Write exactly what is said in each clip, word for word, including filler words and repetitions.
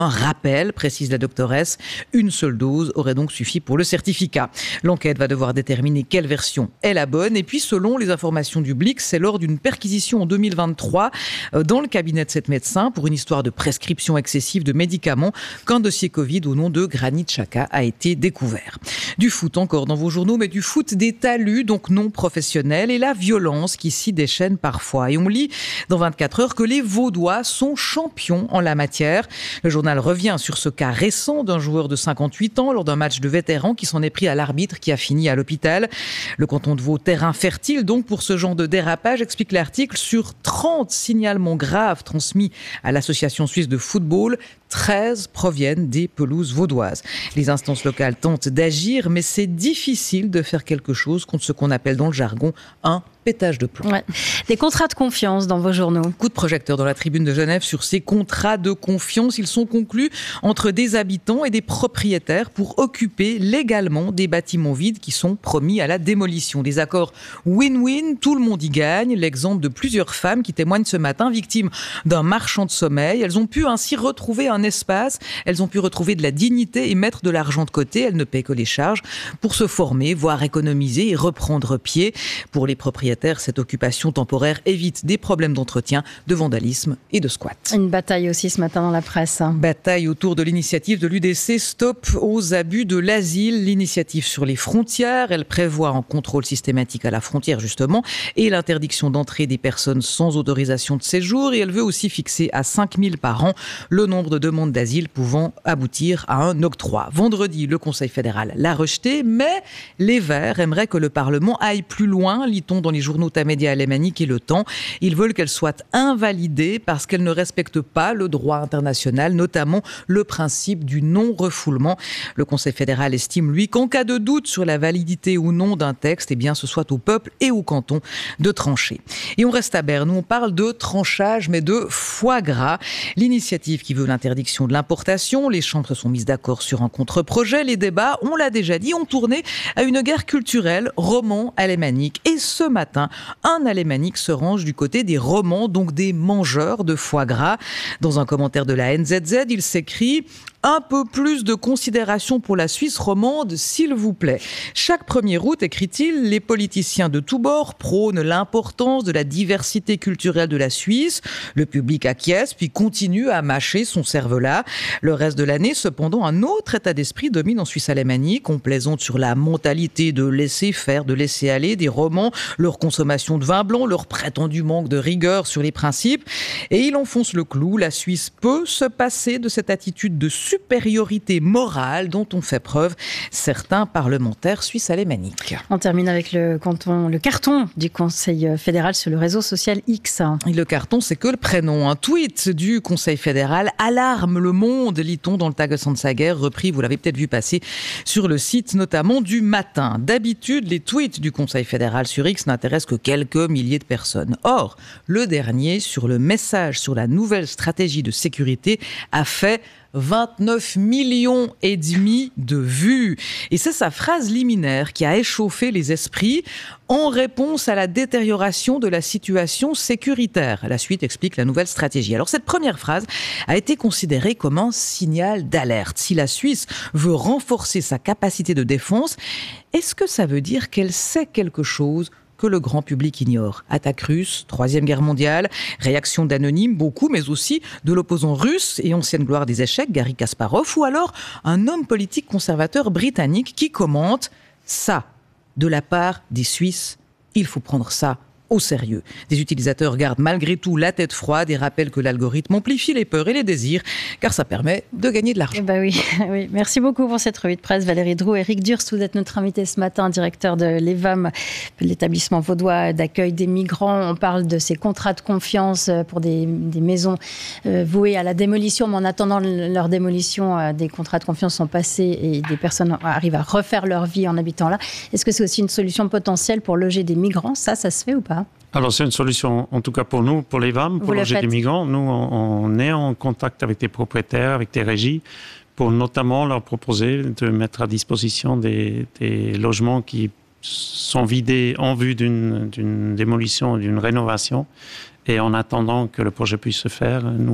Un rappel, précise la doctoresse, une seule dose aurait donc suffi pour le certificat. L'enquête va devoir déterminer quelle version est la bonne. Et puis, selon les informations du Blix, c'est lors d'une perquisition en deux mille vingt-trois dans le cabinet de sept médecins pour une histoire de prescription excessive de médicaments qu'un dossier Covid au nom de Granit Xhaka a été découvert. Du foot encore dans vos journaux, mais du foot des talus, donc non professionnels, et la violence qui s'y déchaîne parfois. Et on lit dans vingt-quatre heures que les Vaudois sont champions en la matière. Le journal revient sur ce cas récent d'un joueur de cinquante-huit ans lors d'un match de vétérans qui s'en est pris à l'arbitre qui a fini à l'hôpital. Le canton de Vaud, terrain fertile donc pour ce genre de dérapage, explique l'article. Sur trente signalements graves transmis à l'association suisse de football, treize proviennent des pelouses vaudoises. Les instances locales tentent d'agir, mais c'est difficile de faire quelque chose contre ce qu'on appelle dans le jargon un pétage de plomb. Ouais. Des contrats de confiance dans vos journaux. Coup de projecteur dans la tribune de Genève sur ces contrats de confiance. Ils sont conclus entre des habitants et des propriétaires pour occuper légalement des bâtiments vides qui sont promis à la démolition. Des accords win-win, tout le monde y gagne. L'exemple de plusieurs femmes qui témoignent ce matin, victimes d'un marchand de sommeil. Elles ont pu ainsi retrouver un espace, elles ont pu retrouver de la dignité et mettre de l'argent de côté. Elles ne paient que les charges pour se former, voire économiser et reprendre pied. Pour les propriétaires, cette occupation temporaire évite des problèmes d'entretien, de vandalisme et de squat. Une bataille aussi ce matin dans la presse. Bataille autour de l'initiative de l'U D C Stop aux abus de l'asile. L'initiative sur les frontières, elle prévoit un contrôle systématique à la frontière justement et l'interdiction d'entrée des personnes sans autorisation de séjour. Et elle veut aussi fixer à cinq mille par an le nombre de demandes d'asile pouvant aboutir à un octroi. Vendredi, le Conseil fédéral l'a rejeté, mais les Verts aimeraient que le Parlement aille plus loin, lit-on dans les journaux Tamedia alémanique et Le Temps. Ils veulent qu'elle soit invalidée parce qu'elle ne respecte pas le droit international, notamment le principe du non-refoulement. Le Conseil fédéral estime, lui, qu'en cas de doute sur la validité ou non d'un texte, eh bien, ce soit au peuple et au canton de trancher. Et on reste à Berne, où on parle de tranchage, mais de foie gras. L'initiative qui veut l'interdiction de l'importation, les chambres se sont mises d'accord sur un contre-projet. Les débats, on l'a déjà dit, ont tourné à une guerre culturelle roman-alémanique. Et ce matin, un alémanique se range du côté des romans, donc des mangeurs de foie gras. Dans un commentaire de la N Z Z, il s'écrit « Un peu plus de considération pour la Suisse romande, s'il vous plaît ». Chaque premier août, écrit-il, les politiciens de tous bords prônent l'importance de la diversité culturelle de la Suisse. Le public acquiesce, puis continue à mâcher son cervelas. Le reste de l'année, cependant, un autre état d'esprit domine en Suisse alémanique. On plaisante sur la mentalité de laisser faire, de laisser aller des romans, leur consommation de vin blanc, leur prétendu manque de rigueur sur les principes. Et il enfonce le clou. La Suisse peut se passer de cette attitude de supériorité morale dont ont fait preuve certains parlementaires suisses alémaniques. On termine avec le, canton, le carton du Conseil fédéral sur le réseau social X. Et le carton, c'est que le prénom. Un tweet du Conseil fédéral alarme le monde, lit-on dans le Tagesanzeiger, repris, vous l'avez peut-être vu passer sur le site notamment du Matin. D'habitude, les tweets du Conseil fédéral sur X n'intéressent que quelques milliers de personnes. Or, le dernier, sur le message sur la nouvelle stratégie de sécurité, a fait vingt-neuf millions et demi de vues. Et c'est sa phrase liminaire qui a échauffé les esprits en réponse à la détérioration de la situation sécuritaire. La suite explique la nouvelle stratégie. Alors cette première phrase a été considérée comme un signal d'alerte. Si la Suisse veut renforcer sa capacité de défense, est-ce que ça veut dire qu'elle sait quelque chose que le grand public ignore? Attaque russe, Troisième Guerre mondiale, réaction d'anonymes, beaucoup, mais aussi de l'opposant russe et ancienne gloire des échecs, Garry Kasparov, ou alors un homme politique conservateur britannique qui commente « ça, de la part des Suisses, il faut prendre ça au sérieux ». Des utilisateurs gardent malgré tout la tête froide et rappellent que l'algorithme amplifie les peurs et les désirs, car ça permet de gagner de l'argent. Eh ben oui, oui. Merci beaucoup pour cette revue de presse, Valérie Drouet. Éric Durst, vous êtes notre invité ce matin, directeur de l'E V A M, l'établissement vaudois d'accueil des migrants. On parle de ces contrats de confiance pour des, des maisons euh, vouées à la démolition, mais en attendant leur démolition, euh, des contrats de confiance sont passés et des personnes arrivent à refaire leur vie en habitant là. Est-ce que c'est aussi une solution potentielle pour loger des migrants? Ça, ça se fait ou pas? Alors, c'est une solution, en tout cas pour nous, pour les V A M, pour loger des migrants. Nous, on, on est en contact avec des propriétaires, avec des régies, pour notamment leur proposer de mettre à disposition des, des logements qui sont vidés en vue d'une, d'une démolition, d'une rénovation. Et en attendant que le projet puisse se faire, nous, on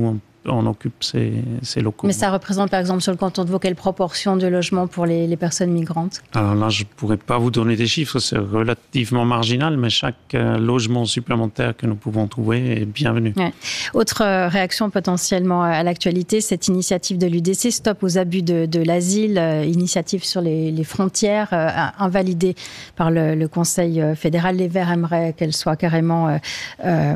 on occupe ces, ces locaux. Mais ça représente par exemple sur le canton de Vaud quelle proportion de logements pour les, les personnes migrantes? Alors là, je ne pourrais pas vous donner des chiffres, c'est relativement marginal, mais chaque euh, logement supplémentaire que nous pouvons trouver est bienvenu. Ouais. Autre euh, réaction potentiellement à l'actualité, cette initiative de l'U D C, Stop aux abus de, de l'asile, euh, initiative sur les, les frontières, euh, invalidée par le, le Conseil fédéral. Les Verts aimeraient qu'elle soit carrément... Euh, euh,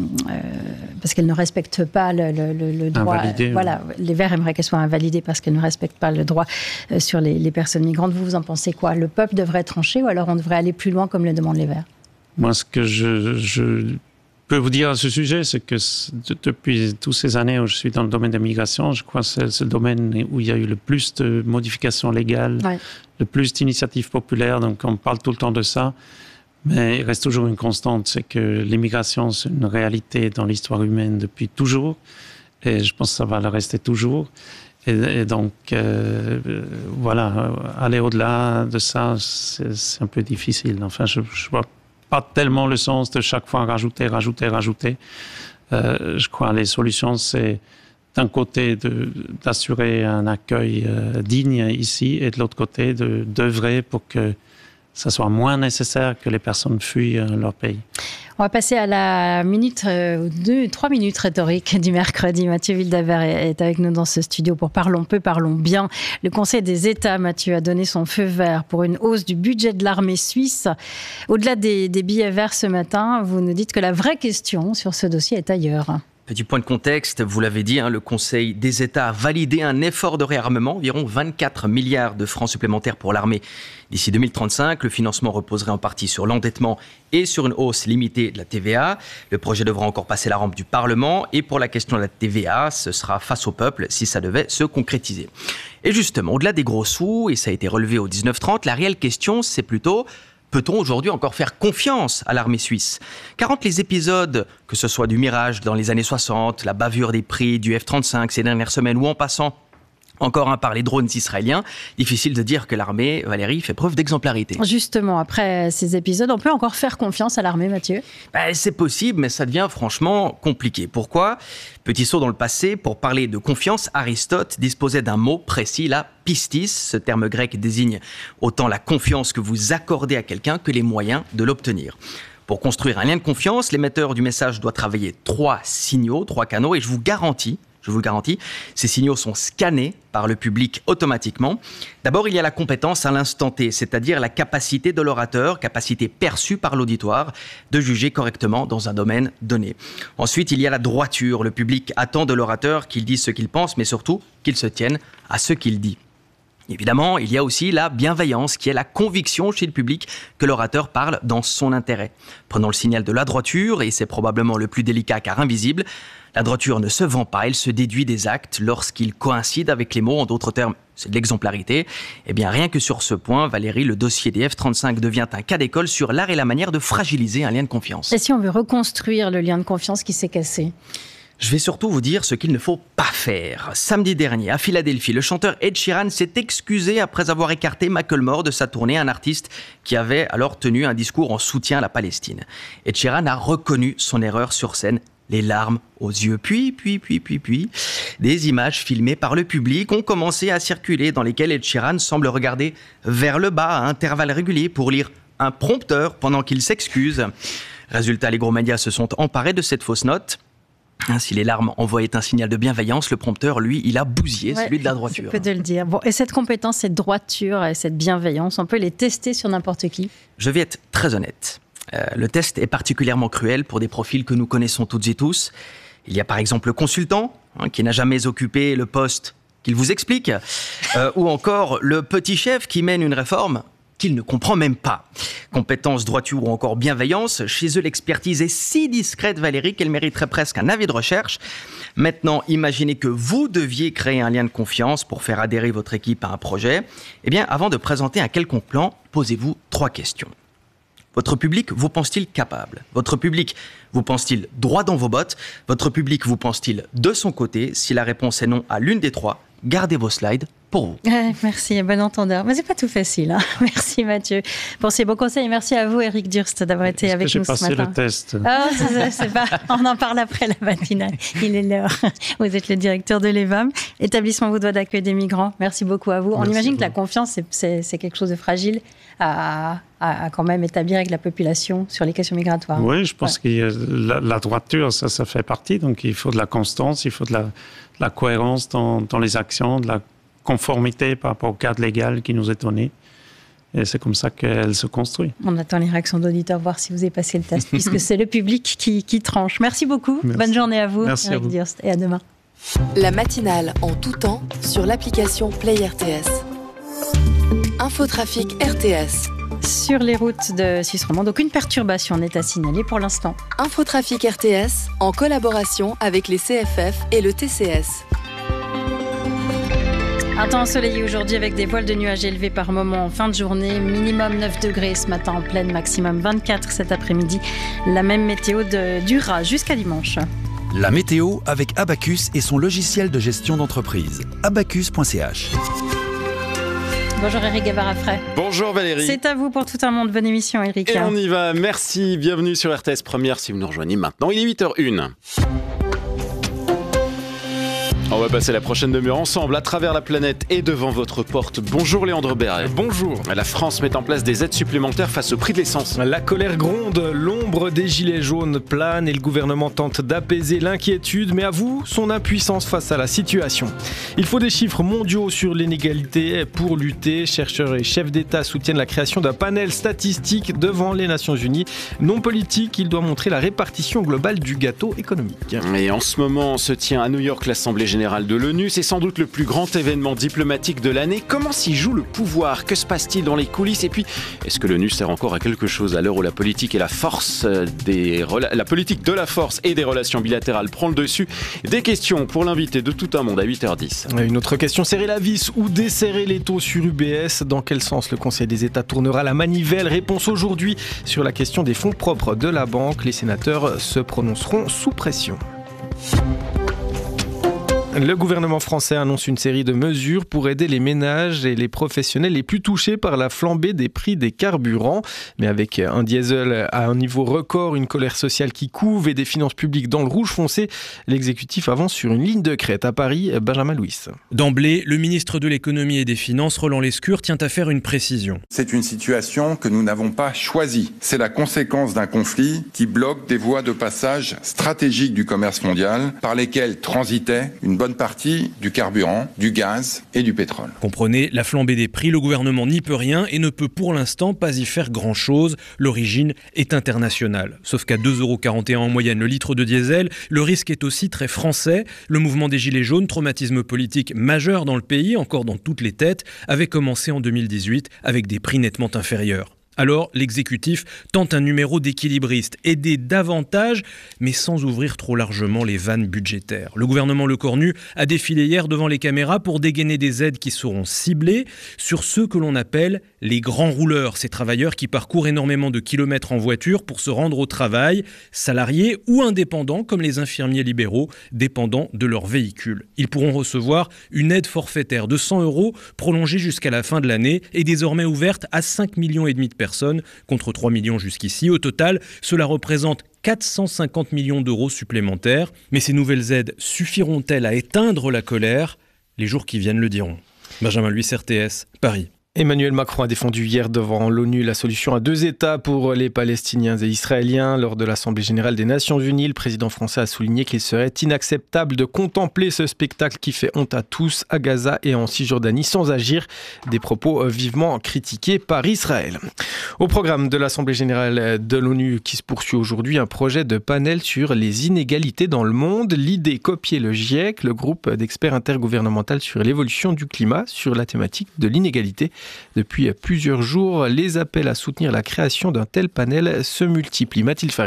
parce qu'elle ne respecte pas le, le, le droit. Invalidée, voilà, oui. Les Verts aimeraient qu'elle soit invalidée parce qu'elle ne respecte pas le droit euh, sur les, les personnes migrantes. Vous, vous en pensez quoi? Le peuple devrait trancher ou alors on devrait aller plus loin comme le demandent les Verts? Moi, ce que je, je peux vous dire à ce sujet, c'est que depuis toutes ces années où je suis dans le domaine de migration, je crois que c'est, c'est le domaine où il y a eu le plus de modifications légales, ouais. le plus d'initiatives populaires. Donc, on parle tout le temps de ça. Mais il reste toujours une constante, c'est que l'immigration, c'est une réalité dans l'histoire humaine depuis toujours. Et je pense que ça va le rester toujours. Et, et donc, euh, voilà, aller au-delà de ça, c'est, c'est un peu difficile. Enfin, je ne vois pas tellement le sens de chaque fois rajouter, rajouter, rajouter. Euh, je crois que les solutions, c'est d'un côté de, d'assurer un accueil euh, digne ici et de l'autre côté de, d'œuvrer pour que ça soit moins nécessaire que les personnes fuient leur pays. On va passer à la minute, euh, deux, trois minutes rhétoriques du mercredi. Mathieu Wildhaber est avec nous dans ce studio pour Parlons peu, parlons bien. Le Conseil des États, Mathieu, a donné son feu vert pour une hausse du budget de l'armée suisse. Au-delà des, des billets verts ce matin, vous nous dites que la vraie question sur ce dossier est ailleurs. Petit point de contexte, vous l'avez dit, hein, le Conseil des États a validé un effort de réarmement, environ vingt-quatre milliards de francs supplémentaires pour l'armée d'ici deux mille trente-cinq. Le financement reposerait en partie sur l'endettement et sur une hausse limitée de la T V A. Le projet devra encore passer la rampe du Parlement. Et pour la question de la T V A, ce sera face au peuple si ça devait se concrétiser. Et justement, au-delà des gros sous, et ça a été relevé au dix-neuf trente, la réelle question, c'est plutôt... peut-on aujourd'hui encore faire confiance à l'armée suisse? Car entre les épisodes, que ce soit du Mirage dans les années soixante, la bavure des prix du F trente-cinq ces dernières semaines, ou en passant encore un par les drones israéliens, difficile de dire que l'armée, Valérie, fait preuve d'exemplarité. Justement, après ces épisodes, on peut encore faire confiance à l'armée, Mathieu? Ben, c'est possible, mais ça devient franchement compliqué. Pourquoi? Petit saut dans le passé, pour parler de confiance, Aristote disposait d'un mot précis, la pistis. Ce terme grec désigne autant la confiance que vous accordez à quelqu'un que les moyens de l'obtenir. Pour construire un lien de confiance, l'émetteur du message doit travailler trois signaux, trois canaux, et je vous garantis, je vous le garantis, ces signaux sont scannés par le public automatiquement. D'abord, il y a la compétence à l'instant T, c'est-à-dire la capacité de l'orateur, capacité perçue par l'auditoire, de juger correctement dans un domaine donné. Ensuite, il y a la droiture. Le public attend de l'orateur qu'il dise ce qu'il pense, mais surtout qu'il se tienne à ce qu'il dit. Évidemment, il y a aussi la bienveillance, qui est la conviction chez le public que l'orateur parle dans son intérêt. Prenons le signal de la droiture, et c'est probablement le plus délicat car invisible. La droiture ne se vend pas, elle se déduit des actes lorsqu'ils coïncident avec les mots. En d'autres termes, c'est de l'exemplarité. Eh bien, rien que sur ce point, Valérie, le dossier des F trente-cinq devient un cas d'école sur l'art et la manière de fragiliser un lien de confiance. Et si on veut reconstruire le lien de confiance qui s'est cassé ? Je vais surtout vous dire ce qu'il ne faut pas faire. Samedi dernier, à Philadelphie, le chanteur Ed Sheeran s'est excusé après avoir écarté Macklemore de sa tournée, un artiste qui avait alors tenu un discours en soutien à la Palestine. Ed Sheeran a reconnu son erreur sur scène, les larmes aux yeux. Puis, puis, puis, puis, puis, des images filmées par le public ont commencé à circuler dans lesquelles Ed Sheeran semble regarder vers le bas à intervalles réguliers pour lire un prompteur pendant qu'il s'excuse. Résultat, les gros médias se sont emparés de cette fausse note. Si les larmes envoyaient un signal de bienveillance, le prompteur, lui, il a bousillé ouais, celui de la droiture. C'est peu de le dire. Bon, et cette compétence, cette droiture et cette bienveillance, on peut les tester sur n'importe qui ? Je vais être très honnête. Euh, le test est particulièrement cruel pour des profils que nous connaissons toutes et tous. Il y a par exemple le consultant, hein, qui n'a jamais occupé le poste qu'il vous explique, euh, ou encore le petit chef qui mène une réforme qu'il ne comprend même pas. Compétence, droiture ou encore bienveillance, chez eux l'expertise est si discrète, Valérie, qu'elle mériterait presque un avis de recherche. Maintenant, imaginez que vous deviez créer un lien de confiance pour faire adhérer votre équipe à un projet. Eh bien, avant de présenter un quelconque plan, posez-vous trois questions. Votre public vous pense-t-il capable ? Votre public vous pense-t-il droit dans vos bottes ? Votre public vous pense-t-il de son côté ? Si la réponse est non à l'une des trois, gardez vos slides pour vous. Ouais, merci, bon entendeur. Mais c'est pas tout facile. Hein. Merci Mathieu pour ces beaux conseils. Merci à vous Éric Durst d'avoir été Est-ce avec que nous ce matin. J'ai passé le test. Oh, c'est, c'est pas... On en parle après la matinale. Il est l'heure. Vous êtes le directeur de l'E V A M, établissement vaudois d'accueil des migrants. Merci beaucoup à vous. Merci On imagine à vous. que la confiance, c'est, c'est, c'est quelque chose de fragile à, à, à quand même établir avec la population sur les questions migratoires. Oui, je pense Ouais. que la, la droiture, ça, ça fait partie. Donc, il faut de la constance, il faut de la, de la cohérence dans, dans les actions, de la conformité par rapport au cadre légal qui nous est donné. Et c'est comme ça qu'elle se construit. On attend les réactions d'auditeurs, voir si vous avez passé le test, puisque c'est le public qui, qui tranche. Merci beaucoup. Merci. Bonne journée à vous, Merci à Éric vous. Durst, et à demain. La matinale en tout temps sur l'application Play R T S. Infotrafic R T S. Sur les routes de Suisse romande, aucune perturbation n'est à signaler pour l'instant. Infotrafic R T S en collaboration avec les C F F et le T C S. Un temps ensoleillé aujourd'hui avec des voiles de nuages élevés par moment en fin de journée. Minimum neuf degrés ce matin en pleine, maximum vingt-quatre cet après-midi. La même météo de, durera jusqu'à dimanche. La météo avec Abacus et son logiciel de gestion d'entreprise. abacus point c h. Bonjour Eric Gavarafray. Bonjour Valérie. C'est à vous pour tout un monde. Bonne émission Eric. Et on y va, merci, bienvenue sur R T S Première si vous nous rejoignez maintenant, il est huit heures une. On va passer la prochaine demi-heure ensemble à travers la planète et devant votre porte. Bonjour Léandre Béret. Bonjour. La France met en place des aides supplémentaires face au prix de l'essence. La colère gronde, l'ombre des gilets jaunes plane et le gouvernement tente d'apaiser l'inquiétude, mais avoue son impuissance face à la situation. Il faut des chiffres mondiaux sur l'inégalité pour lutter. Chercheurs et chefs d'État soutiennent la création d'un panel statistique devant les Nations Unies. Non politique, il doit montrer la répartition globale du gâteau économique. Et en ce moment se tient à New York l'Assemblée générale de l'ONU. C'est sans doute le plus grand événement diplomatique de l'année. Comment s'y joue le pouvoir? Que se passe-t-il dans les coulisses? Et puis, est-ce que l'ONU sert encore à quelque chose à l'heure où la politique et la force des la politique de la force et des relations bilatérales prend le dessus? Des questions pour l'invité de Tout un monde à huit heures dix. Une autre question, serrer la vis ou desserrer les taux sur U B S? Dans quel sens le Conseil des États tournera la manivelle? Réponse aujourd'hui sur la question des fonds propres de la banque. Les sénateurs se prononceront sous pression. Le gouvernement français annonce une série de mesures pour aider les ménages et les professionnels les plus touchés par la flambée des prix des carburants. Mais avec un diesel à un niveau record, une colère sociale qui couve et des finances publiques dans le rouge foncé, l'exécutif avance sur une ligne de crête. À Paris, Benjamin Louis. D'emblée, le ministre de l'économie et des finances, Roland Lescure, tient à faire une précision. C'est une situation que nous n'avons pas choisie. C'est la conséquence d'un conflit qui bloque des voies de passage stratégiques du commerce mondial par lesquelles transitait une bonne partie du carburant, du gaz et du pétrole. Comprenez, la flambée des prix, le gouvernement n'y peut rien et ne peut pour l'instant pas y faire grand-chose. L'origine est internationale. Sauf qu'à deux euros quarante et un en moyenne le litre de diesel, le risque est aussi très français. Le mouvement des Gilets jaunes, traumatisme politique majeur dans le pays, encore dans toutes les têtes, avait commencé en deux mille dix-huit avec des prix nettement inférieurs. Alors, l'exécutif tente un numéro d'équilibriste, aider davantage, mais sans ouvrir trop largement les vannes budgétaires. Le gouvernement Lecornu a défilé hier devant les caméras pour dégainer des aides qui seront ciblées sur ceux que l'on appelle les grands rouleurs, ces travailleurs qui parcourent énormément de kilomètres en voiture pour se rendre au travail, salariés ou indépendants comme les infirmiers libéraux, dépendants de leur véhicule. Ils pourront recevoir une aide forfaitaire de cent euros prolongée jusqu'à la fin de l'année et désormais ouverte à cinq millions et demi de personnes, contre trois millions jusqu'ici. Au total, cela représente quatre cent cinquante millions d'euros supplémentaires. Mais ces nouvelles aides suffiront-elles à éteindre la colère? Les jours qui viennent le diront. Benjamin Louis, R T S, Paris. Emmanuel Macron a défendu hier devant l'ONU la solution à deux États pour les Palestiniens et Israéliens. Lors de l'Assemblée générale des Nations Unies, le président français a souligné qu'il serait inacceptable de contempler ce spectacle qui fait honte à tous à Gaza et en Cisjordanie sans agir. Des propos vivement critiqués par Israël. Au programme de l'Assemblée générale de l'ONU qui se poursuit aujourd'hui, un projet de panel sur les inégalités dans le monde. L'idée, copier le GIEC, le groupe d'experts intergouvernemental sur l'évolution du climat, sur la thématique de l'inégalité. Depuis plusieurs jours, les appels à soutenir la création d'un tel panel se multiplient. Mathilde Farine.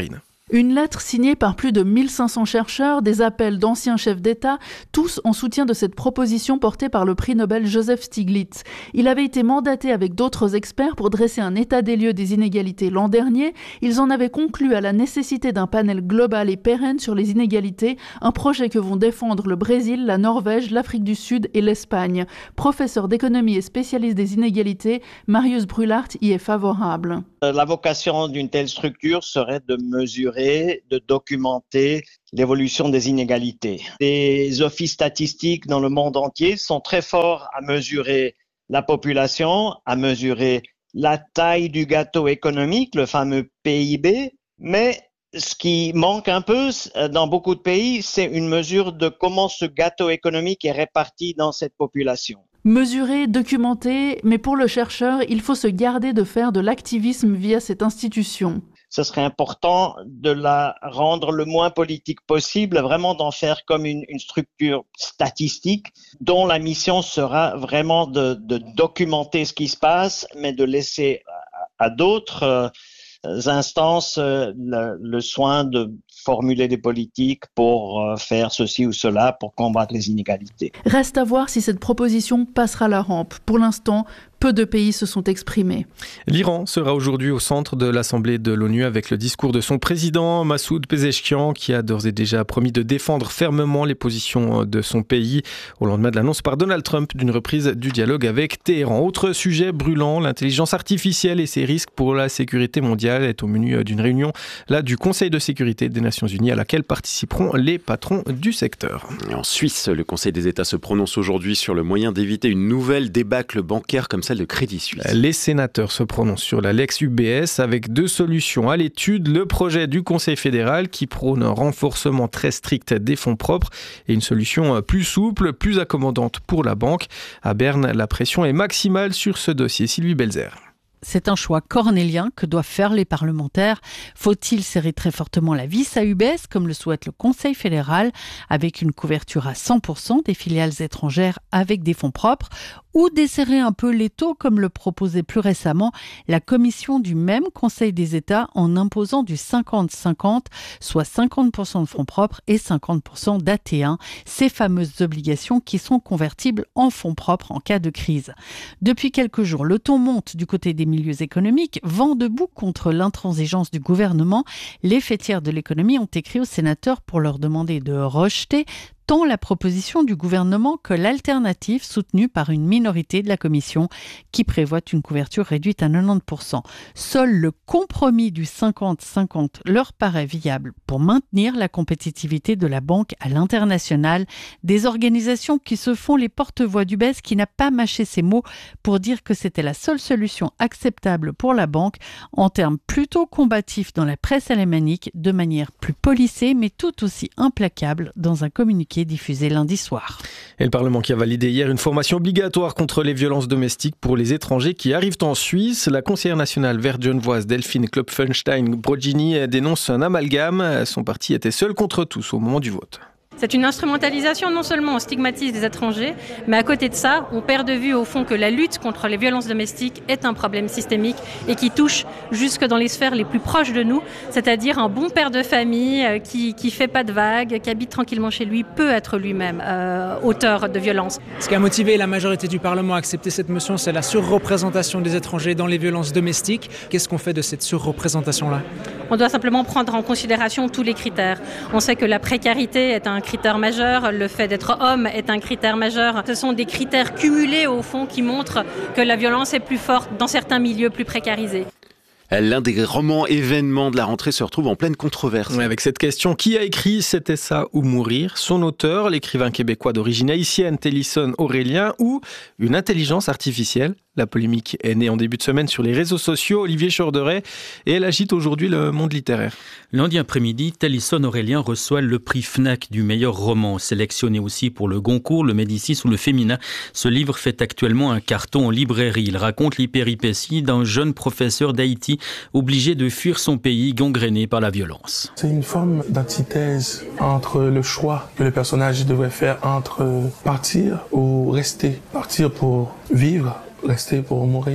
Une lettre signée par plus de mille cinq cents chercheurs, des appels d'anciens chefs d'État, tous en soutien de cette proposition portée par le prix Nobel Joseph Stiglitz. Il avait été mandaté avec d'autres experts pour dresser un état des lieux des inégalités l'an dernier. Ils en avaient conclu à la nécessité d'un panel global et pérenne sur les inégalités, un projet que vont défendre le Brésil, la Norvège, l'Afrique du Sud et l'Espagne. Professeur d'économie et spécialiste des inégalités, Marius Brulart y est favorable. La vocation d'une telle structure serait de mesurer, de documenter l'évolution des inégalités. Les offices statistiques dans le monde entier sont très forts à mesurer la population, à mesurer la taille du gâteau économique, le fameux P I B, mais ce qui manque un peu dans beaucoup de pays, c'est une mesure de comment ce gâteau économique est réparti dans cette population. Mesurer, documenter, mais pour le chercheur, il faut se garder de faire de l'activisme via cette institution. Ce serait important de la rendre le moins politique possible, vraiment d'en faire comme une, une structure statistique dont la mission sera vraiment de, de documenter ce qui se passe, mais de laisser à, à d'autres euh, instances euh, le, le soin de formuler des politiques pour euh, faire ceci ou cela pour combattre les inégalités. Reste à voir si cette proposition passera la rampe. Pour l'instant, peu de pays se sont exprimés. L'Iran sera aujourd'hui au centre de l'Assemblée de l'ONU avec le discours de son président, Massoud Pezeshkian, qui a d'ores et déjà promis de défendre fermement les positions de son pays au lendemain de l'annonce par Donald Trump d'une reprise du dialogue avec Téhéran. Autre sujet brûlant, l'intelligence artificielle et ses risques pour la sécurité mondiale est au menu d'une réunion là, du Conseil de sécurité des Nations Unies à laquelle participeront les patrons du secteur. Et en Suisse, le Conseil des États se prononce aujourd'hui sur le moyen d'éviter une nouvelle débâcle bancaire comme celle de Crédit Suisse. Les sénateurs se prononcent sur la Lex U B S avec deux solutions à l'étude. Le projet du Conseil fédéral qui prône un renforcement très strict des fonds propres et une solution plus souple, plus accommodante pour la banque. À Berne, la pression est maximale sur ce dossier. Sylvie Belzer. C'est un choix cornélien que doivent faire les parlementaires. Faut-il serrer très fortement la vis à U B S, comme le souhaite le Conseil fédéral, avec une couverture à cent pour cent des filiales étrangères avec des fonds propres, ou desserrer un peu les taux, comme le proposait plus récemment la commission du même Conseil des États en imposant du cinquante cinquante, soit cinquante pour cent de fonds propres et cinquante pour cent d'A T un, ces fameuses obligations qui sont convertibles en fonds propres en cas de crise. Depuis quelques jours, le ton monte du côté des milieux économiques, vent debout contre l'intransigeance du gouvernement. Les fêtières de l'économie ont écrit aux sénateurs pour leur demander de rejeter tant la proposition du gouvernement que l'alternative soutenue par une minorité de la commission qui prévoit une couverture réduite à quatre-vingt-dix pour cent. Seul le compromis du cinquante cinquante leur paraît viable pour maintenir la compétitivité de la banque à l'international. Des organisations qui se font les porte-voix d'U B S qui n'a pas mâché ses mots pour dire que c'était la seule solution acceptable pour la banque en termes plutôt combatifs dans la presse alémanique, de manière plus policée mais tout aussi implacable dans un communiqué diffusé lundi soir. Et le Parlement qui a validé hier une formation obligatoire contre les violences domestiques pour les étrangers qui arrivent en Suisse. La conseillère nationale verte genevoise Delphine Klopfenstein-Brogini dénonce un amalgame. Son parti était seul contre tous au moment du vote. C'est une instrumentalisation, non seulement on stigmatise des étrangers, mais à côté de ça, on perd de vue au fond que la lutte contre les violences domestiques est un problème systémique et qui touche jusque dans les sphères les plus proches de nous, c'est-à-dire un bon père de famille qui qui fait pas de vagues, qui habite tranquillement chez lui, peut être lui-même euh, auteur de violences. Ce qui a motivé la majorité du Parlement à accepter cette motion, c'est la surreprésentation des étrangers dans les violences domestiques. Qu'est-ce qu'on fait de cette surreprésentation-là ? On doit simplement prendre en considération tous les critères. On sait que la précarité est un critère majeur, le fait d'être homme est un critère majeur. Ce sont des critères cumulés au fond qui montrent que la violence est plus forte dans certains milieux plus précarisés. L'un des romans événements de la rentrée se retrouve en pleine controverse. Avec cette question, qui a écrit « C'était ça ou mourir ?» Son auteur, l'écrivain québécois d'origine haïtienne Télisson Aurélien, ou une intelligence artificielle. La polémique est née en début de semaine sur les réseaux sociaux, Olivier Chorderet, et elle agite aujourd'hui le monde littéraire. Lundi après-midi, Télisson Aurélien reçoit le prix Fnac du meilleur roman, sélectionné aussi pour le Goncourt, le Médicis ou le Féminin. Ce livre fait actuellement un carton en librairie. Il raconte les péripéties d'un jeune professeur d'Haïti obligé de fuir son pays gangréné par la violence. C'est une forme d'antithèse entre le choix que le personnage devrait faire entre partir ou rester. Partir pour vivre, rester pour mourir.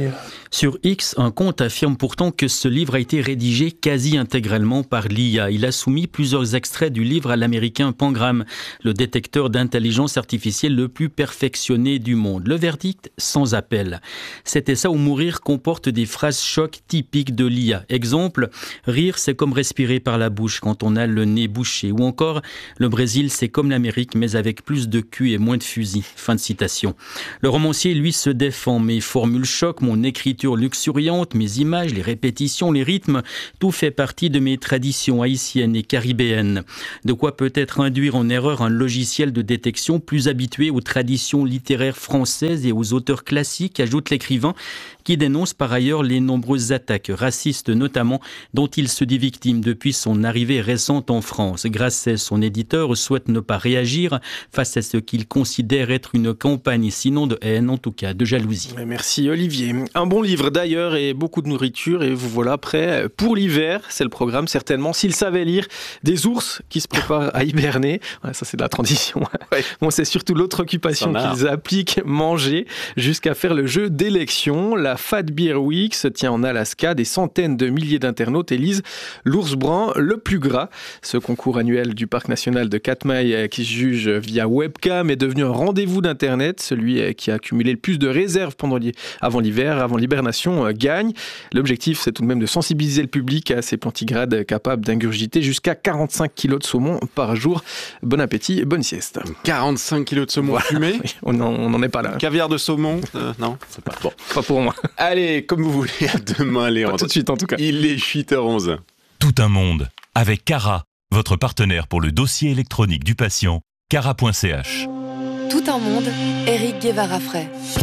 Sur X, un compte affirme pourtant que ce livre a été rédigé quasi intégralement par l'I A. Il a soumis plusieurs extraits du livre à l'américain Pangram, le détecteur d'intelligence artificielle le plus perfectionné du monde. Le verdict, sans appel. C'était ça ou mourir comporte des phrases choc typiques de l'I A. Exemple, rire c'est comme respirer par la bouche quand on a le nez bouché. Ou encore, le Brésil c'est comme l'Amérique mais avec plus de cul et moins de fusils. Fin de citation. Le romancier, lui, se défend. Mes formules choc, mon écriture luxuriante, mes images, les répétitions, les rythmes, tout fait partie de mes traditions haïtiennes et caribéennes. De quoi peut-être induire en erreur un logiciel de détection plus habitué aux traditions littéraires françaises et aux auteurs classiques, ajoute l'écrivain, qui dénonce par ailleurs les nombreuses attaques racistes notamment dont il se dit victime depuis son arrivée récente en France. Grasset, son éditeur, souhaite ne pas réagir face à ce qu'il considère être une campagne, sinon de haine, en tout cas de jalousie. Merci Olivier. Un bon livre d'ailleurs et beaucoup de nourriture et vous voilà prêt pour l'hiver. C'est le programme certainement. S'ils savaient lire, des ours qui se préparent à hiberner. Ouais, ça c'est de la transition. Ouais. Bon, c'est surtout l'autre occupation qu'ils appliquent, manger, jusqu'à faire le jeu d'élection. La Fat Beer Week se tient en Alaska. Des centaines de milliers d'internautes élisent l'ours brun le plus gras. Ce concours annuel du parc national de Katmai qui se juge via webcam est devenu un rendez-vous d'internet. Celui qui a accumulé le plus de réserves pendant l'hi- avant l'hiver, avant l'hibernation, euh, gagne. L'objectif, c'est tout de même de sensibiliser le public à ces plantigrades capables d'ingurgiter jusqu'à quarante-cinq kilos de saumon par jour. Bon appétit et bonne sieste. quarante-cinq kilos de saumon voilà. fumé oui, On n'en est pas là. Caviar de saumon euh, Non, c'est pas bon. Pas pour moi. Allez, comme vous voulez, à demain, Léandre. Pas tout de suite, en tout cas. Il est huit heures onze. Tout un monde avec Cara, votre partenaire pour le dossier électronique du patient, cara point c h. Tout un monde, Éric Guevara-Frey.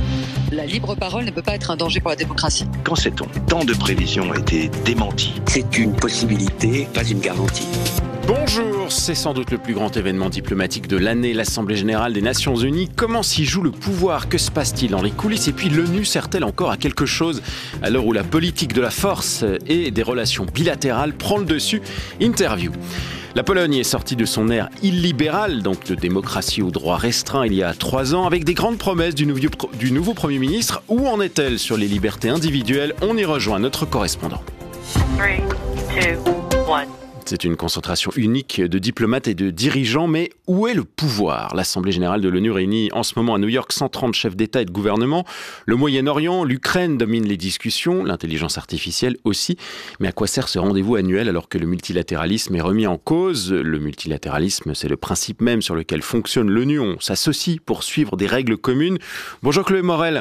La libre parole ne peut pas être un danger pour la démocratie. Quand sait-on ? Tant de prévisions ont été démenties. C'est une possibilité, pas une garantie. Bonjour, c'est sans doute le plus grand événement diplomatique de l'année, l'Assemblée Générale des Nations Unies. Comment s'y joue le pouvoir ? Que se passe-t-il dans les coulisses ? Et puis l'ONU sert-elle encore à quelque chose à l'heure où la politique de la force et des relations bilatérales prend le dessus ? Interview. La Pologne est sortie de son ère illibérale, donc de démocratie au droit restreint, il y a trois ans, avec des grandes promesses du nouveau, du nouveau Premier ministre. Où en est-elle sur les libertés individuelles ? On y rejoint notre correspondant. three, two, one. C'est une concentration unique de diplomates et de dirigeants, mais où est le pouvoir ? L'Assemblée générale de l'ONU réunit en ce moment à New York cent trente chefs d'État et de gouvernement. Le Moyen-Orient, l'Ukraine dominent les discussions, l'intelligence artificielle aussi. Mais à quoi sert ce rendez-vous annuel alors que le multilatéralisme est remis en cause ? Le multilatéralisme, c'est le principe même sur lequel fonctionne l'ONU. On s'associe pour suivre des règles communes. Bonjour Chloé Morel.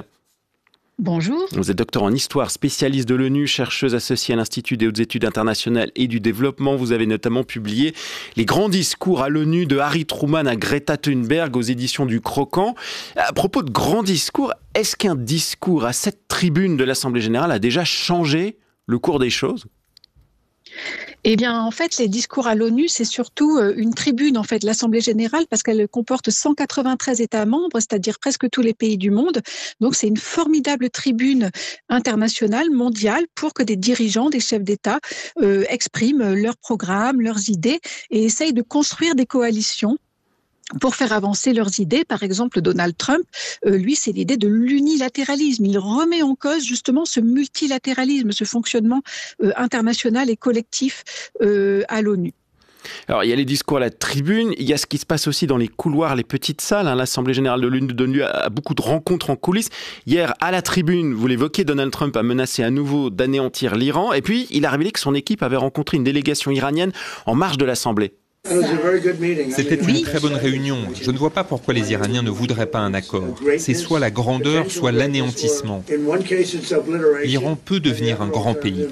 Bonjour. Vous êtes docteur en histoire, spécialiste de l'ONU, chercheuse associée à l'Institut des hautes études internationales et du développement. Vous avez notamment publié les grands discours à l'ONU de Harry Truman à Greta Thunberg aux éditions du Croquant. À propos de grands discours, est-ce qu'un discours à cette tribune de l'Assemblée générale a déjà changé le cours des choses ? Eh bien, en fait, les discours à l'ONU, c'est surtout une tribune, en fait, l'Assemblée générale, parce qu'elle comporte cent quatre-vingt-treize États membres, c'est-à-dire presque tous les pays du monde. Donc, c'est une formidable tribune internationale, mondiale, pour que des dirigeants, des chefs d'État euh, expriment leurs programmes, leurs idées et essayent de construire des coalitions pour faire avancer leurs idées. Par exemple, Donald Trump, euh, lui, c'est l'idée de l'unilatéralisme. Il remet en cause justement ce multilatéralisme, ce fonctionnement euh, international et collectif euh, à l'ONU. Alors, il y a les discours à la tribune, il y a ce qui se passe aussi dans les couloirs, les petites salles. Hein. L'Assemblée générale de l'ONU donne lieu à beaucoup de rencontres en coulisses. Hier, à la tribune, vous l'évoquez, Donald Trump a menacé à nouveau d'anéantir l'Iran. Et puis, il a révélé que son équipe avait rencontré une délégation iranienne en marge de l'Assemblée. C'était une très bonne réunion. Je ne vois pas pourquoi les Iraniens ne voudraient pas un accord. C'est soit la grandeur, soit l'anéantissement. L'Iran peut devenir un grand pays.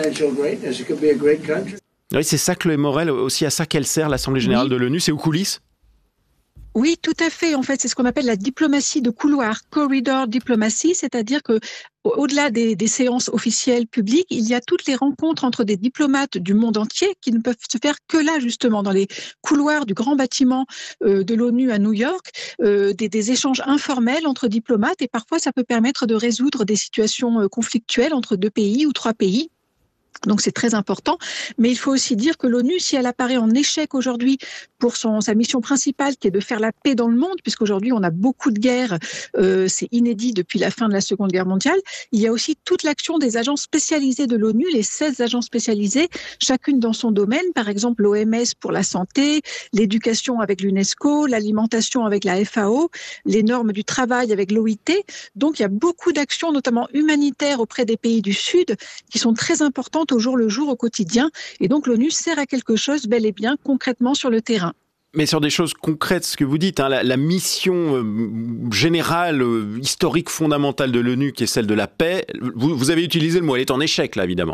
Oui, c'est ça, Chloé Morel, aussi à ça qu'elle sert, l'Assemblée générale oui. de l'ONU, c'est aux coulisses ? Oui, tout à fait. En fait, c'est ce qu'on appelle la diplomatie de couloir, corridor diplomatie, c'est-à-dire que au-delà des, des séances officielles publiques, il y a toutes les rencontres entre des diplomates du monde entier qui ne peuvent se faire que là, justement, dans les couloirs du grand bâtiment euh, de l'ONU à New York, euh, des, des échanges informels entre diplomates et parfois ça peut permettre de résoudre des situations euh, conflictuelles entre deux pays ou trois pays. Donc c'est très important, mais il faut aussi dire que l'ONU, si elle apparaît en échec aujourd'hui pour son, sa mission principale qui est de faire la paix dans le monde, puisqu'aujourd'hui on a beaucoup de guerres, euh, c'est inédit depuis la fin de la Seconde Guerre mondiale, il y a aussi toute l'action des agences spécialisées de l'ONU, les seize agences spécialisées, chacune dans son domaine, par exemple l'O M S pour la santé, l'éducation avec l'UNESCO, l'alimentation avec la F A O, les normes du travail avec l'O I T. Donc il y a beaucoup d'actions, notamment humanitaires auprès des pays du Sud, qui sont très importantes au jour le jour, au quotidien. Et donc l'ONU sert à quelque chose bel et bien concrètement sur le terrain. Mais sur des choses concrètes, ce que vous dites, hein, la, la mission euh, générale, euh, historique, fondamentale de l'ONU, qui est celle de la paix, vous, vous avez utilisé le mot, elle est en échec là, évidemment.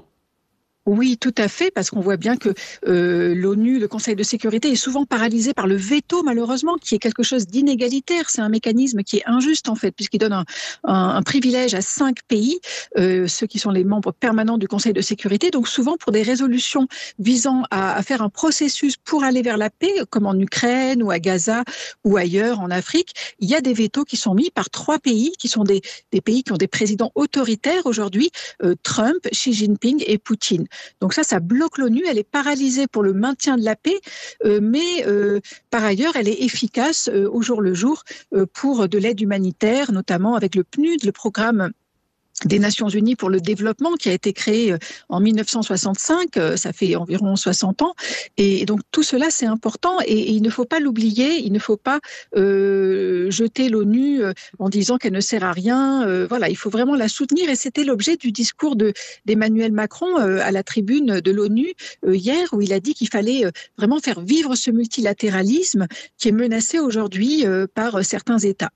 Oui, tout à fait, parce qu'on voit bien que euh, l'ONU, le Conseil de sécurité, est souvent paralysé par le veto, malheureusement, qui est quelque chose d'inégalitaire. C'est un mécanisme qui est injuste, en fait, puisqu'il donne un, un, un privilège à cinq pays, euh, ceux qui sont les membres permanents du Conseil de sécurité. Donc souvent, pour des résolutions visant à, à faire un processus pour aller vers la paix, comme en Ukraine ou à Gaza ou ailleurs en Afrique, il y a des vétos qui sont mis par trois pays, qui sont des, des pays qui ont des présidents autoritaires aujourd'hui, euh, Trump, Xi Jinping et Poutine. Donc ça, ça bloque l'ONU, elle est paralysée pour le maintien de la paix, euh, mais euh, par ailleurs, elle est efficace euh, au jour le jour euh, pour de l'aide humanitaire, notamment avec le P N U D, le programme des Nations Unies pour le développement qui a été créé en mille neuf cent soixante-cinq, ça fait environ soixante ans. Et donc tout cela, c'est important et, et il ne faut pas l'oublier, il ne faut pas euh, jeter l'ONU en disant qu'elle ne sert à rien. Euh, voilà, il faut vraiment la soutenir et c'était l'objet du discours de, d'Emmanuel Macron euh, à la tribune de l'ONU euh, hier où il a dit qu'il fallait euh, vraiment faire vivre ce multilatéralisme qui est menacé aujourd'hui euh, par certains États.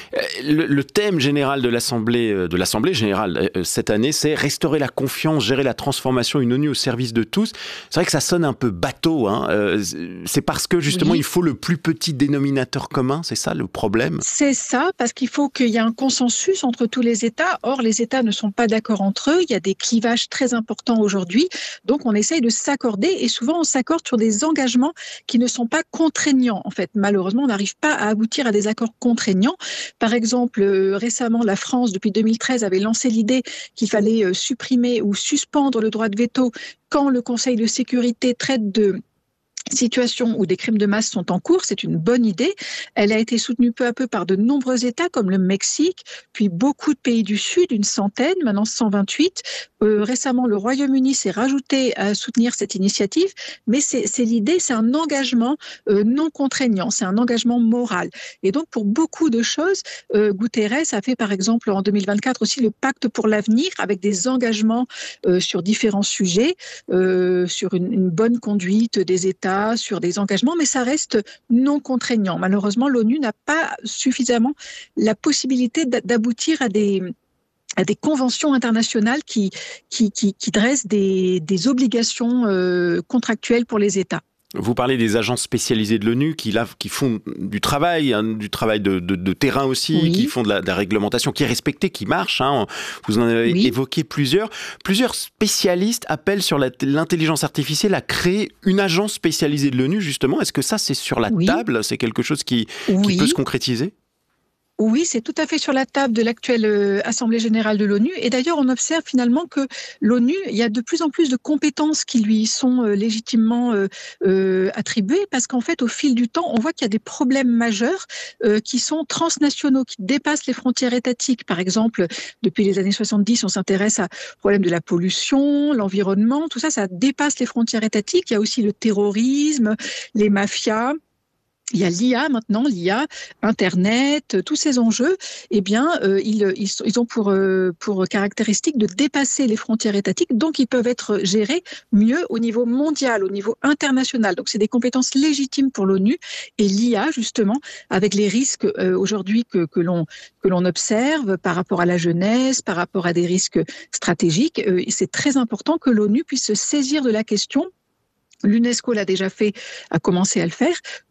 Le, le thème général de l'Assemblée, de l'Assemblée générale cette année, c'est restaurer la confiance, gérer la transformation, une ONU au service de tous. C'est vrai que ça sonne un peu bateau, hein. C'est parce que justement oui. il faut le plus petit dénominateur commun, c'est ça le problème? C'est ça, parce qu'il faut qu'il y ait un consensus entre tous les États. Or, les États ne sont pas d'accord entre eux. Il y a des clivages très importants aujourd'hui. Donc, on essaye de s'accorder et souvent on s'accorde sur des engagements qui ne sont pas contraignants. En fait, malheureusement, on n'arrive pas à aboutir à des accords contraignants. Par exemple, euh, récemment, la France, depuis deux mille treize, avait lancé l'idée qu'il fallait euh, supprimer ou suspendre le droit de veto quand le Conseil de sécurité traite de situations où des crimes de masse sont en cours, c'est une bonne idée. Elle a été soutenue peu à peu par de nombreux États comme le Mexique, puis beaucoup de pays du Sud, une centaine, maintenant cent vingt-huit. Euh, récemment, le Royaume-Uni s'est rajouté à soutenir cette initiative, mais c'est, c'est l'idée, c'est un engagement euh, non contraignant, c'est un engagement moral. Et donc, pour beaucoup de choses, euh, Guterres a fait par exemple en deux mille vingt-quatre aussi le pacte pour l'avenir avec des engagements euh, sur différents sujets, euh, sur une, une bonne conduite des États, sur des engagements, mais ça reste non contraignant. Malheureusement, l'ONU n'a pas suffisamment la possibilité d'aboutir à des, à des conventions internationales qui, qui, qui, qui dressent des, des obligations euh, contractuelles pour les États. Vous parlez des agences spécialisées de l'ONU qui, là, qui font du travail, hein, du travail de, de, de terrain aussi, oui. qui font de la, de la réglementation qui est respectée, qui marche. Hein. Vous en avez oui. évoqué plusieurs. Plusieurs spécialistes appellent sur la, l'intelligence artificielle à créer une agence spécialisée de l'ONU, justement. Est-ce que ça, c'est sur la oui. table? C'est quelque chose qui, oui. qui peut se concrétiser? Oui, c'est tout à fait sur la table de l'actuelle euh, Assemblée générale de l'ONU. Et d'ailleurs, on observe finalement que l'ONU, il y a de plus en plus de compétences qui lui sont euh, légitimement euh, euh, attribuées, parce qu'en fait, au fil du temps, on voit qu'il y a des problèmes majeurs euh, qui sont transnationaux, qui dépassent les frontières étatiques. Par exemple, depuis les années soixante-dix, on s'intéresse à problème de la pollution, l'environnement, tout ça, ça dépasse les frontières étatiques. Il y a aussi le terrorisme, les mafias. Il y a l'I A maintenant, l'I A, Internet, tous ces enjeux, eh bien, euh, ils, ils, ils ont pour, euh, pour caractéristique de dépasser les frontières étatiques, donc ils peuvent être gérés mieux au niveau mondial, au niveau international. Donc c'est des compétences légitimes pour l'ONU et l'I A, justement, avec les risques euh, aujourd'hui que, que, l'on, que l'on observe par rapport à la jeunesse, par rapport à des risques stratégiques, euh, c'est très important que l'ONU puisse se saisir de la question. L'UNESCO l'a déjà fait, a commencé à le faire.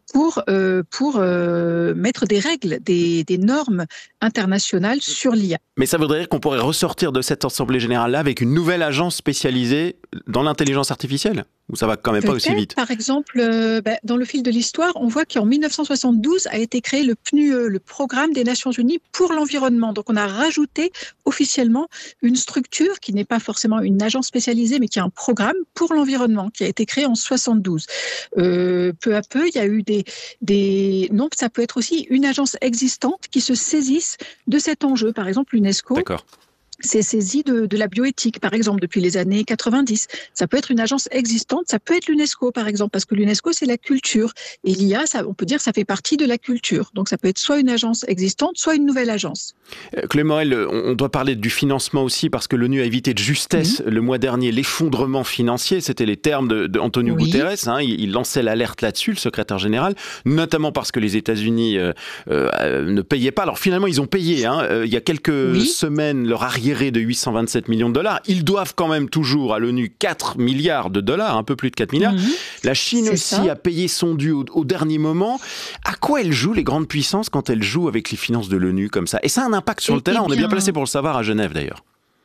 pour, euh, pour euh, mettre des règles, des, des normes internationales sur l'I A. Mais ça voudrait dire qu'on pourrait ressortir de cette Assemblée Générale-là avec une nouvelle agence spécialisée dans l'intelligence artificielle ? Ou ça va quand même pas aussi vite ? Par exemple, euh, bah, dans le fil de l'histoire, on voit qu'en mille neuf cent soixante-douze a été créé le P N U E, le Programme des Nations Unies pour l'environnement. Donc on a rajouté officiellement une structure qui n'est pas forcément une agence spécialisée, mais qui est un programme pour l'environnement, qui a été créé en soixante-douze. Euh, peu à peu, il y a eu des, des... Non, ça peut être aussi une agence existante qui se saisisse de cet enjeu. Par exemple, l'UNESCO. D'accord. C'est saisi de, de la bioéthique, par exemple, depuis les années quatre-vingt-dix. Ça peut être une agence existante, ça peut être l'UNESCO, par exemple, parce que l'UNESCO, c'est la culture. Et l'I A, ça, on peut dire que ça fait partie de la culture. Donc, ça peut être soit une agence existante, soit une nouvelle agence. Euh, Chloé Morel, on doit parler du financement aussi, parce que l'ONU a évité de justesse mmh. le mois dernier l'effondrement financier. C'était les termes d'Antonio oui. Guterres. Hein, il, il lançait l'alerte là-dessus, le secrétaire général, notamment parce que les États-Unis euh, euh, ne payaient pas. Alors, finalement, ils ont payé. Hein. Euh, il y a quelques oui. semaines, leur arrière de huit cent vingt-sept millions de dollars. Ils doivent quand même toujours à l'ONU quatre milliards de dollars, un peu plus de quatre milliards. Mmh. La Chine C'est aussi ça. a payé son dû au, au dernier moment. À quoi elles jouent, les grandes puissances, quand elles jouent avec les finances de l'ONU comme ça ? Et ça a un impact sur et, le terrain. On bien... est bien placé pour le savoir à Genève, d'ailleurs.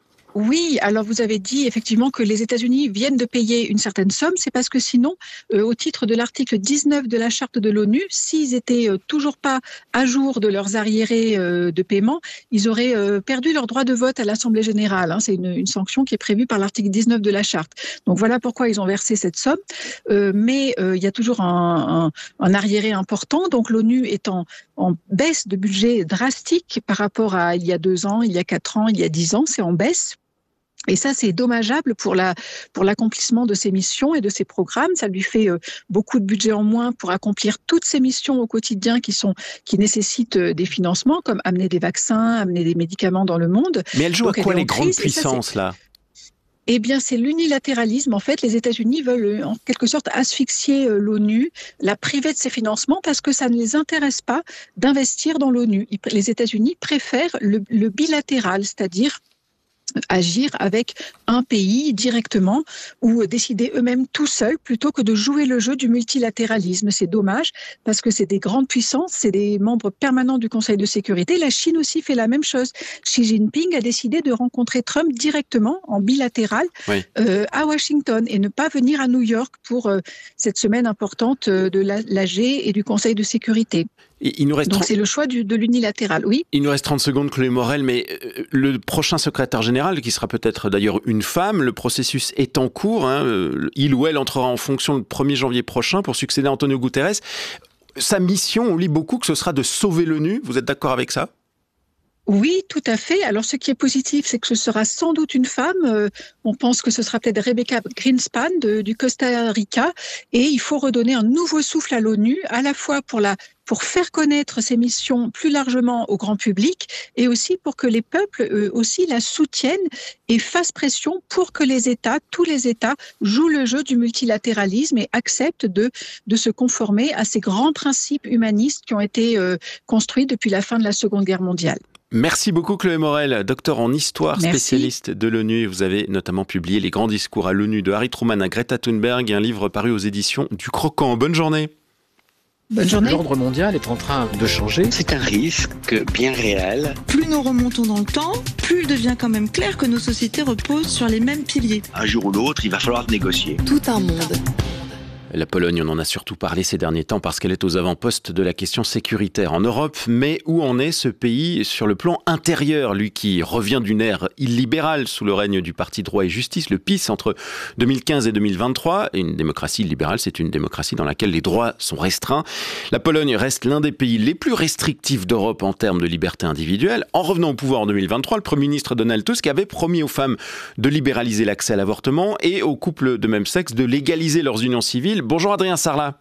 Oui, alors vous avez dit effectivement que les États-Unis viennent de payer une certaine somme. C'est parce que sinon, euh, au titre de l'article dix-neuf de la charte de l'ONU, s'ils étaient euh, toujours pas à jour de leurs arriérés euh, de paiement, ils auraient euh, perdu leur droit de vote à l'Assemblée générale. Hein. C'est une, une sanction qui est prévue par l'article dix-neuf de la charte. Donc voilà pourquoi ils ont versé cette somme. Euh, mais euh, il y a toujours un, un, un arriéré important. Donc l'ONU est en, en baisse de budget drastique par rapport à il y a deux ans, il y a quatre ans, il y a dix ans. C'est en baisse. Et ça, c'est dommageable pour la pour l'accomplissement de ses missions et de ses programmes. Ça lui fait euh, beaucoup de budget en moins pour accomplir toutes ces missions au quotidien qui sont qui nécessitent euh, des financements, comme amener des vaccins, amener des médicaments dans le monde. Mais elle joue Donc, à quoi les grandes puissances, là ? Eh bien, c'est l'unilatéralisme. En fait, les États-Unis veulent en quelque sorte asphyxier l'ONU, la priver de ses financements parce que ça ne les intéresse pas d'investir dans l'ONU. Les États-Unis préfèrent le, le bilatéral, c'est-à-dire agir avec un pays directement ou décider eux-mêmes tout seuls plutôt que de jouer le jeu du multilatéralisme. C'est dommage parce que c'est des grandes puissances, c'est des membres permanents du Conseil de sécurité. La Chine aussi fait la même chose. Xi Jinping a décidé de rencontrer Trump directement en bilatéral oui. euh, à Washington et ne pas venir à New York pour euh, cette semaine importante de l'A G et du Conseil de sécurité. Il nous reste Donc trente... c'est le choix du, de l'unilatéral, oui. Il nous reste trente secondes, Chloé Morel, mais le prochain secrétaire général, qui sera peut-être d'ailleurs une femme, le processus est en cours. Hein, il ou elle entrera en fonction le premier janvier prochain pour succéder à Antonio Guterres. Sa mission, on lit beaucoup que ce sera de sauver l'ONU. Vous êtes d'accord avec ça ? Oui, tout à fait. Alors, ce qui est positif, c'est que ce sera sans doute une femme. Euh, on pense que ce sera peut-être Rebecca Greenspan de, du Costa Rica. Et il faut redonner un nouveau souffle à l'ONU, à la fois pour la pour faire connaître ses missions plus largement au grand public et aussi pour que les peuples eux aussi la soutiennent et fassent pression pour que les États, tous les États, jouent le jeu du multilatéralisme et acceptent de, de se conformer à ces grands principes humanistes qui ont été euh, construits depuis la fin de la Seconde Guerre mondiale. Merci beaucoup Chloé Morel, docteur en histoire, Merci. spécialiste de l'ONU. Vous avez notamment publié Les grands discours à l'ONU de Harry Truman à Greta Thunberg, un livre paru aux éditions du Croquant. Bonne journée. Bonne journée. L'ordre mondial est en train de changer. C'est un risque bien réel. Plus nous remontons dans le temps, plus il devient quand même clair que nos sociétés reposent sur les mêmes piliers. Un jour ou l'autre, il va falloir négocier. Tout un monde. La Pologne, on en a surtout parlé ces derniers temps parce qu'elle est aux avant-postes de la question sécuritaire en Europe. Mais où en est ce pays sur le plan intérieur, lui qui revient d'une ère illibérale sous le règne du parti Droit et Justice, le P I S, entre deux mille quinze et deux mille vingt-trois. Et une démocratie illibérale, c'est une démocratie dans laquelle les droits sont restreints. La Pologne reste l'un des pays les plus restrictifs d'Europe en termes de liberté individuelle. En revenant au pouvoir en deux mille vingt-trois, le Premier ministre Donald Tusk avait promis aux femmes de libéraliser l'accès à l'avortement et aux couples de même sexe de légaliser leurs unions civiles. Bonjour Adrien Sarlat.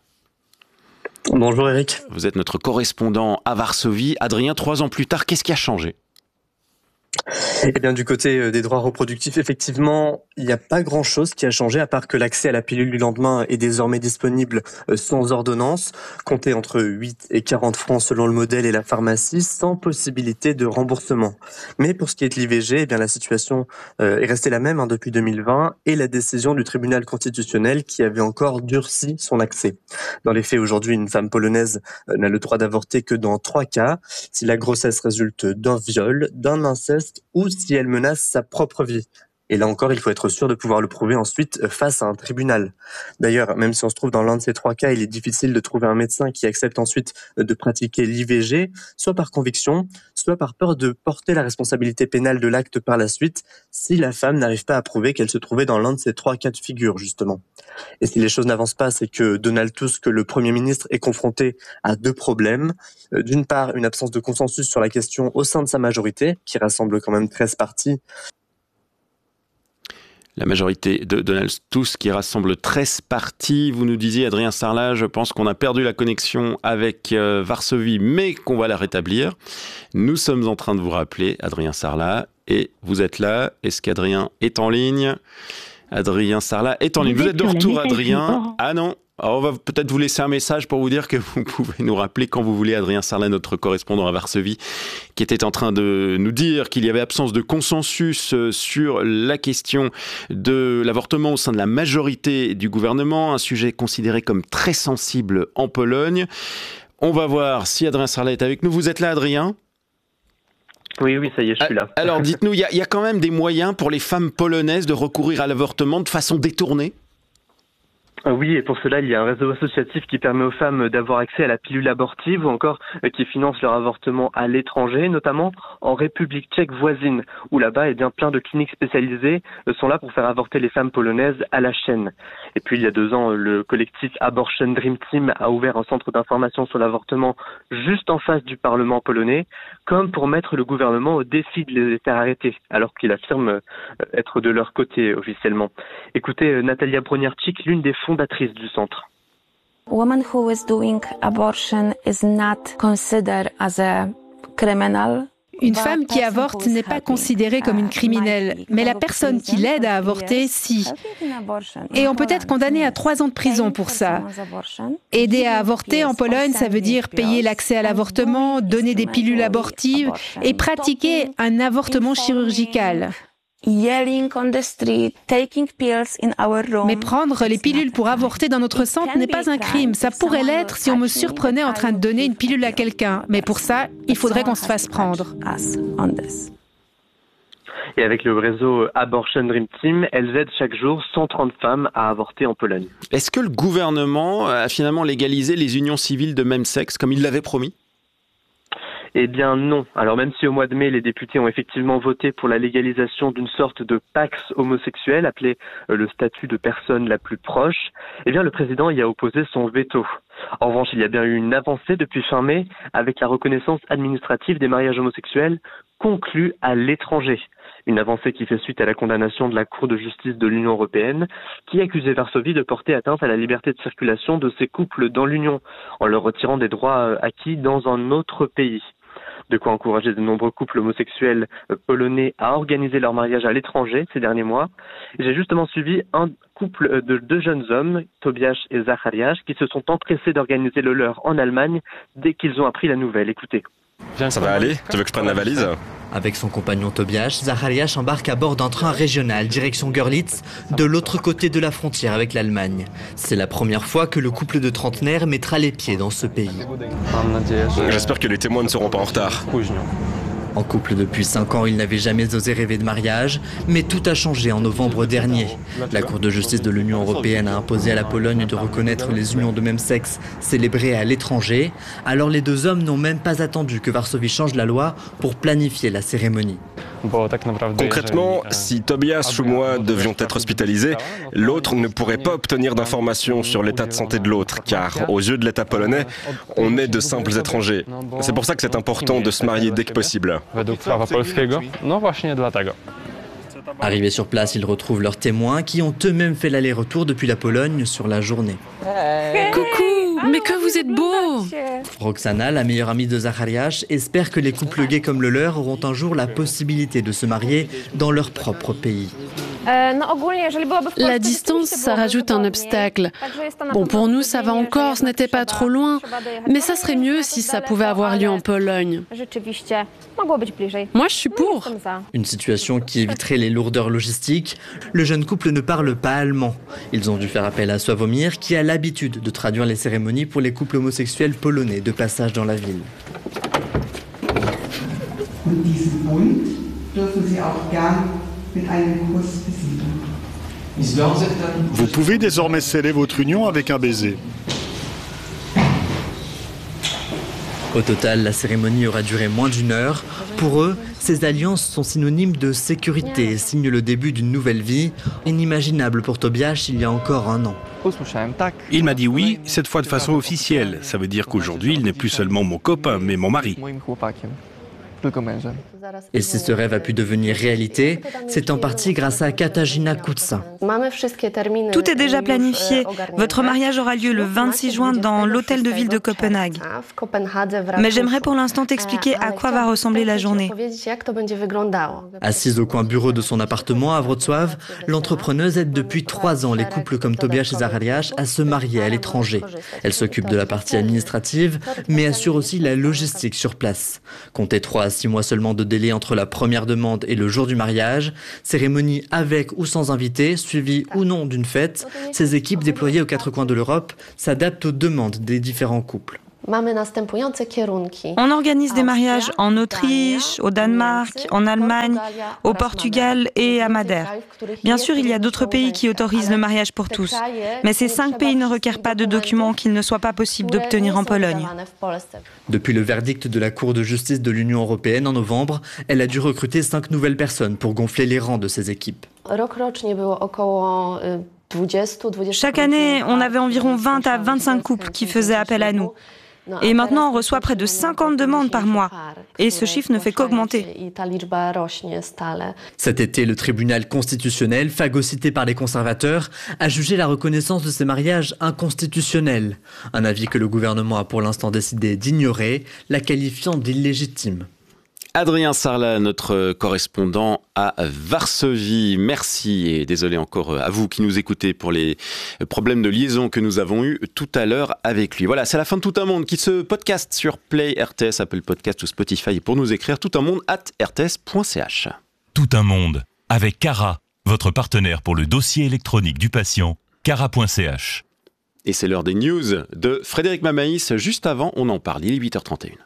Bonjour Eric. Vous êtes notre correspondant à Varsovie. Adrien, trois ans plus tard, qu'est-ce qui a changé ? Eh bien, du côté des droits reproductifs, effectivement, il n'y a pas grand-chose qui a changé, à part que l'accès à la pilule du lendemain est désormais disponible sans ordonnance, compté entre huit et quarante francs selon le modèle et la pharmacie, sans possibilité de remboursement. Mais pour ce qui est de l'I V G, eh bien, la situation est restée la même hein, depuis deux mille vingt, et la décision du tribunal constitutionnel qui avait encore durci son accès. Dans les faits, aujourd'hui, une femme polonaise n'a le droit d'avorter que dans trois cas, si la grossesse résulte d'un viol, d'un inceste, ou si elle menace sa propre vie. Et là encore, il faut être sûr de pouvoir le prouver ensuite face à un tribunal. D'ailleurs, même si on se trouve dans l'un de ces trois cas, il est difficile de trouver un médecin qui accepte ensuite de pratiquer l'I V G, soit par conviction, soit par peur de porter la responsabilité pénale de l'acte par la suite, si la femme n'arrive pas à prouver qu'elle se trouvait dans l'un de ces trois cas de figure, justement. Et si les choses n'avancent pas, c'est que Donald Tusk, le Premier ministre, est confronté à deux problèmes. D'une part, une absence de consensus sur la question au sein de sa majorité, qui rassemble quand même treize partis. La majorité de Donald Tusk qui rassemble treize partis. Vous nous disiez, Adrien Sarlat, je pense qu'on a perdu la connexion avec euh, Varsovie, mais qu'on va la rétablir. Nous sommes en train de vous rappeler, Adrien Sarlat, et vous êtes là. Est-ce qu'Adrien est en ligne ? Adrien Sarlat est en ligne. Vous êtes de retour, Adrien ? Ah non ? Alors on va peut-être vous laisser un message pour vous dire que vous pouvez nous rappeler quand vous voulez, Adrien Sarlat, notre correspondant à Varsovie, qui était en train de nous dire qu'il y avait absence de consensus sur la question de l'avortement au sein de la majorité du gouvernement, un sujet considéré comme très sensible en Pologne. On va voir si Adrien Sarlat est avec nous. Vous êtes là, Adrien ? Oui, oui, ça y est, je suis là. Alors dites-nous, il y, y a quand même des moyens pour les femmes polonaises de recourir à l'avortement de façon détournée ? Oui, et pour cela, il y a un réseau associatif qui permet aux femmes d'avoir accès à la pilule abortive ou encore qui finance leur avortement à l'étranger, notamment en République tchèque voisine, où là-bas, eh bien, plein de cliniques spécialisées sont là pour faire avorter les femmes polonaises à la chaîne. Et puis, il y a deux ans, le collectif Abortion Dream Team a ouvert un centre d'information sur l'avortement juste en face du Parlement polonais, comme pour mettre le gouvernement au défi de les faire arrêter, alors qu'il affirme être de leur côté officiellement. Écoutez, Natalia Broniarczyk, l'une des fondatrice du centre. Woman who is doing abortion is not considered as a criminal. Une femme qui avorte n'est pas considérée comme une criminelle, mais la personne qui l'aide à avorter, si. Et on peut être condamné à trois ans de prison pour ça. Aider à avorter en Pologne, ça veut dire payer l'accès à l'avortement, donner des pilules abortives et pratiquer un avortement chirurgical. Mais prendre les pilules pour avorter dans notre centre n'est pas un crime. Ça pourrait l'être si on me surprenait en train de donner une pilule à quelqu'un. Mais pour ça, il faudrait qu'on se fasse prendre. Et avec le réseau Abortion Dream Team, elles aident chaque jour cent trente femmes à avorter en Pologne. Est-ce que le gouvernement a finalement légalisé les unions civiles de même sexe, comme il l'avait promis ? Eh bien non. Alors même si au mois de mai, les députés ont effectivement voté pour la légalisation d'une sorte de pax homosexuel, appelé le statut de personne la plus proche, eh bien le président y a opposé son veto. En revanche, il y a bien eu une avancée depuis fin mai avec la reconnaissance administrative des mariages homosexuels conclus à l'étranger. Une avancée qui fait suite à la condamnation de la Cour de justice de l'Union européenne qui accusait Varsovie de porter atteinte à la liberté de circulation de ces couples dans l'Union en leur retirant des droits acquis dans un autre pays. De quoi encourager de nombreux couples homosexuels polonais à organiser leur mariage à l'étranger ces derniers mois. J'ai justement suivi un couple de deux jeunes hommes, Tobiasz et Zachariasz, qui se sont empressés d'organiser le leur en Allemagne dès qu'ils ont appris la nouvelle. Écoutez. Ça va aller ? Tu veux que je prenne la valise ? Avec son compagnon Tobiasz, Zachariasz embarque à bord d'un train régional direction Görlitz, de l'autre côté de la frontière avec l'Allemagne. C'est la première fois que le couple de trentenaires mettra les pieds dans ce pays. J'espère que les témoins ne seront pas en retard. En couple depuis cinq ans, ils n'avaient jamais osé rêver de mariage, mais tout a changé en novembre dernier. La Cour de justice de l'Union européenne a imposé à la Pologne de reconnaître les unions de même sexe célébrées à l'étranger. Alors les deux hommes n'ont même pas attendu que Varsovie change la loi pour planifier la cérémonie. Concrètement, si Tobiasz ou moi devions être hospitalisés, l'autre ne pourrait pas obtenir d'informations sur l'état de santé de l'autre, car aux yeux de l'État polonais, on est de simples étrangers. C'est pour ça que c'est important de se marier dès que possible. Arrivés sur place, ils retrouvent leurs témoins qui ont eux-mêmes fait l'aller-retour depuis la Pologne sur la journée. Coucou! Mais que vous êtes beau! Roxana, la meilleure amie de Zacharias, espère que les couples gays comme le leur auront un jour la possibilité de se marier dans leur propre pays. La distance, ça rajoute un obstacle. Bon, pour nous, ça va encore, ce n'était pas trop loin, mais ça serait mieux si ça pouvait avoir lieu en Pologne. Moi, je suis pour. Une situation qui éviterait les lourdeurs logistiques. Le jeune couple ne parle pas allemand. Ils ont dû faire appel à Sławomir, qui a l'habitude de traduire les cérémonies pour les couples homosexuels polonais de passage dans la ville. Vous pouvez désormais sceller votre union avec un baiser. Au total, la cérémonie aura duré moins d'une heure. Pour eux, ces alliances sont synonymes de sécurité et signent le début d'une nouvelle vie, inimaginable pour Tobiasz il y a encore un an. Il m'a dit oui, cette fois de façon officielle. Ça veut dire qu'aujourd'hui, il n'est plus seulement mon copain, mais mon mari. Et si ce rêve a pu devenir réalité, c'est en partie grâce à Katarzyna Kuca. Tout est déjà planifié. Votre mariage aura lieu le vingt-six juin dans l'hôtel de ville de Copenhague. Mais j'aimerais pour l'instant t'expliquer à quoi va ressembler la journée. Assise au coin bureau de son appartement à Wrocław, l'entrepreneuse aide depuis trois ans les couples comme Tobiasz et Zacharias à se marier à l'étranger. Elle s'occupe de la partie administrative, mais assure aussi la logistique sur place. Comptez trois à six mois seulement de délai entre la première demande et le jour du mariage, cérémonie avec ou sans invité, suivie ou non d'une fête. Ces équipes déployées aux quatre coins de l'Europe s'adaptent aux demandes des différents couples. On organise des mariages en Autriche, au Danemark, en Allemagne, au Portugal et à Madère. Bien sûr, il y a d'autres pays qui autorisent le mariage pour tous, mais ces cinq pays ne requièrent pas de documents qu'il ne soit pas possible d'obtenir en Pologne. Depuis le verdict de la Cour de justice de l'Union européenne en novembre, elle a dû recruter cinq nouvelles personnes pour gonfler les rangs de ses équipes. Chaque année, on avait environ vingt à vingt-cinq couples qui faisaient appel à nous. Et maintenant, on reçoit près de cinquante demandes par mois. Et ce chiffre ne fait qu'augmenter. Cet été, le tribunal constitutionnel, phagocyté par les conservateurs, a jugé la reconnaissance de ces mariages inconstitutionnels. Un avis que le gouvernement a pour l'instant décidé d'ignorer, la qualifiant d'illégitime. Adrien Sarlat, notre correspondant à Varsovie. Merci et désolé encore à vous qui nous écoutez pour les problèmes de liaison que nous avons eus tout à l'heure avec lui. Voilà, c'est la fin de Tout un monde qui se podcast sur Play R T S, Apple Podcast ou Spotify. Et pour nous écrire, tout un monde arobase r t s point c h. Tout un monde avec Cara, votre partenaire pour le dossier électronique du patient, cara point c h. Et c'est l'heure des news de Frédéric Mamaïs. Juste avant, on en parle, il est huit heures trente et une.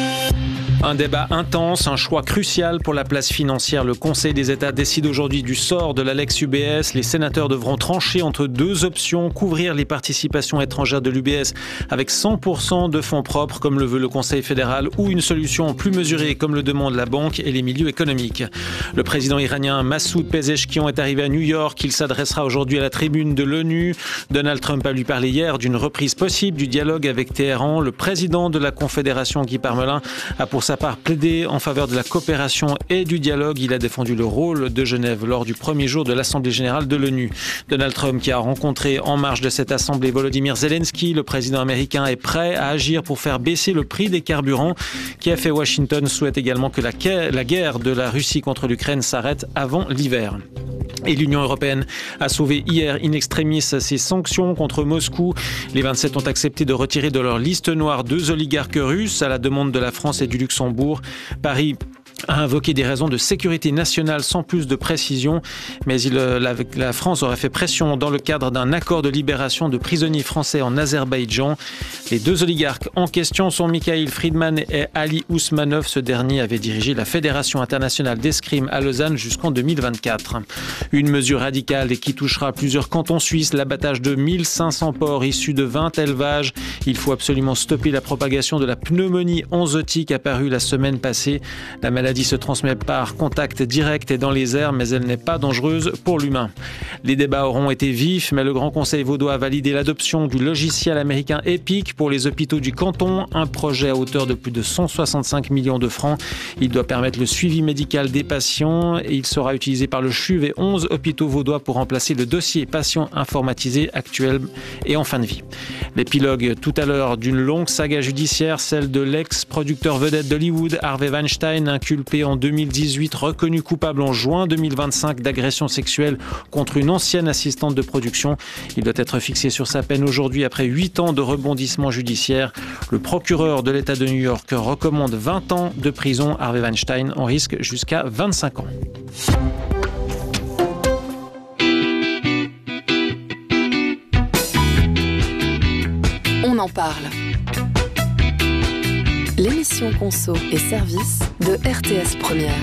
Un débat intense, un choix crucial pour la place financière. Le Conseil des États décide aujourd'hui du sort de l'Alex U B S. Les sénateurs devront trancher entre deux options, couvrir les participations étrangères de l'U B S avec cent pour cent de fonds propres, comme le veut le Conseil fédéral, ou une solution plus mesurée, comme le demandent la banque et les milieux économiques. Le président iranien Massoud Pezeshkian est arrivé à New York. Il s'adressera aujourd'hui à la tribune de l'ONU. Donald Trump a lui parlé hier d'une reprise possible du dialogue avec Téhéran. Le président de la Confédération, Guy Parmelin, a pour sa part plaidé en faveur de la coopération et du dialogue. Il a défendu le rôle de Genève lors du premier jour de l'Assemblée générale de l'ONU. Donald Trump, qui a rencontré en marge de cette assemblée Volodymyr Zelensky, le président américain, est prêt à agir pour faire baisser le prix des carburants. Kiev et Washington souhaitent également que la, la guerre de la Russie contre l'Ukraine s'arrête avant l'hiver. Et l'Union européenne a sauvé hier in extremis ses sanctions contre Moscou. Les vingt-sept ont accepté de retirer de leur liste noire deux oligarques russes à la demande de la France et du Luxembourg. Paris a invoqué des raisons de sécurité nationale sans plus de précision, mais il, la, la France aurait fait pression dans le cadre d'un accord de libération de prisonniers français en Azerbaïdjan. Les deux oligarques en question sont Mikhail Friedman et Ali Ousmanov. Ce dernier avait dirigé la Fédération internationale d'escrime à Lausanne jusqu'en deux mille vingt-quatre. Une mesure radicale et qui touchera plusieurs cantons suisses, l'abattage de mille cinq cents porcs issus de vingt élevages. Il faut absolument stopper la propagation de la pneumonie enzootique apparue la semaine passée. La maladie maladie se transmet par contact direct et dans les airs, mais elle n'est pas dangereuse pour l'humain. Les débats auront été vifs, mais le Grand Conseil vaudois a validé l'adoption du logiciel américain EPIC pour les hôpitaux du canton, un projet à hauteur de plus de cent soixante-cinq millions de francs. Il doit permettre le suivi médical des patients et il sera utilisé par le C H U V et onze hôpitaux vaudois pour remplacer le dossier patient informatisé actuel et en fin de vie. L'épilogue tout à l'heure d'une longue saga judiciaire, celle de l'ex-producteur vedette d'Hollywood, Harvey Weinstein, inculpé en deux mille dix-huit, reconnu coupable en juin deux mille vingt-cinq d'agression sexuelle contre une ancienne assistante de production. Il doit être fixé sur sa peine aujourd'hui après huit ans de rebondissement judiciaire. Le procureur de l'État de New York recommande vingt ans de prison. Harvey Weinstein en risque jusqu'à vingt-cinq ans. On en parle. L'émission Conso et Service de R T S Première.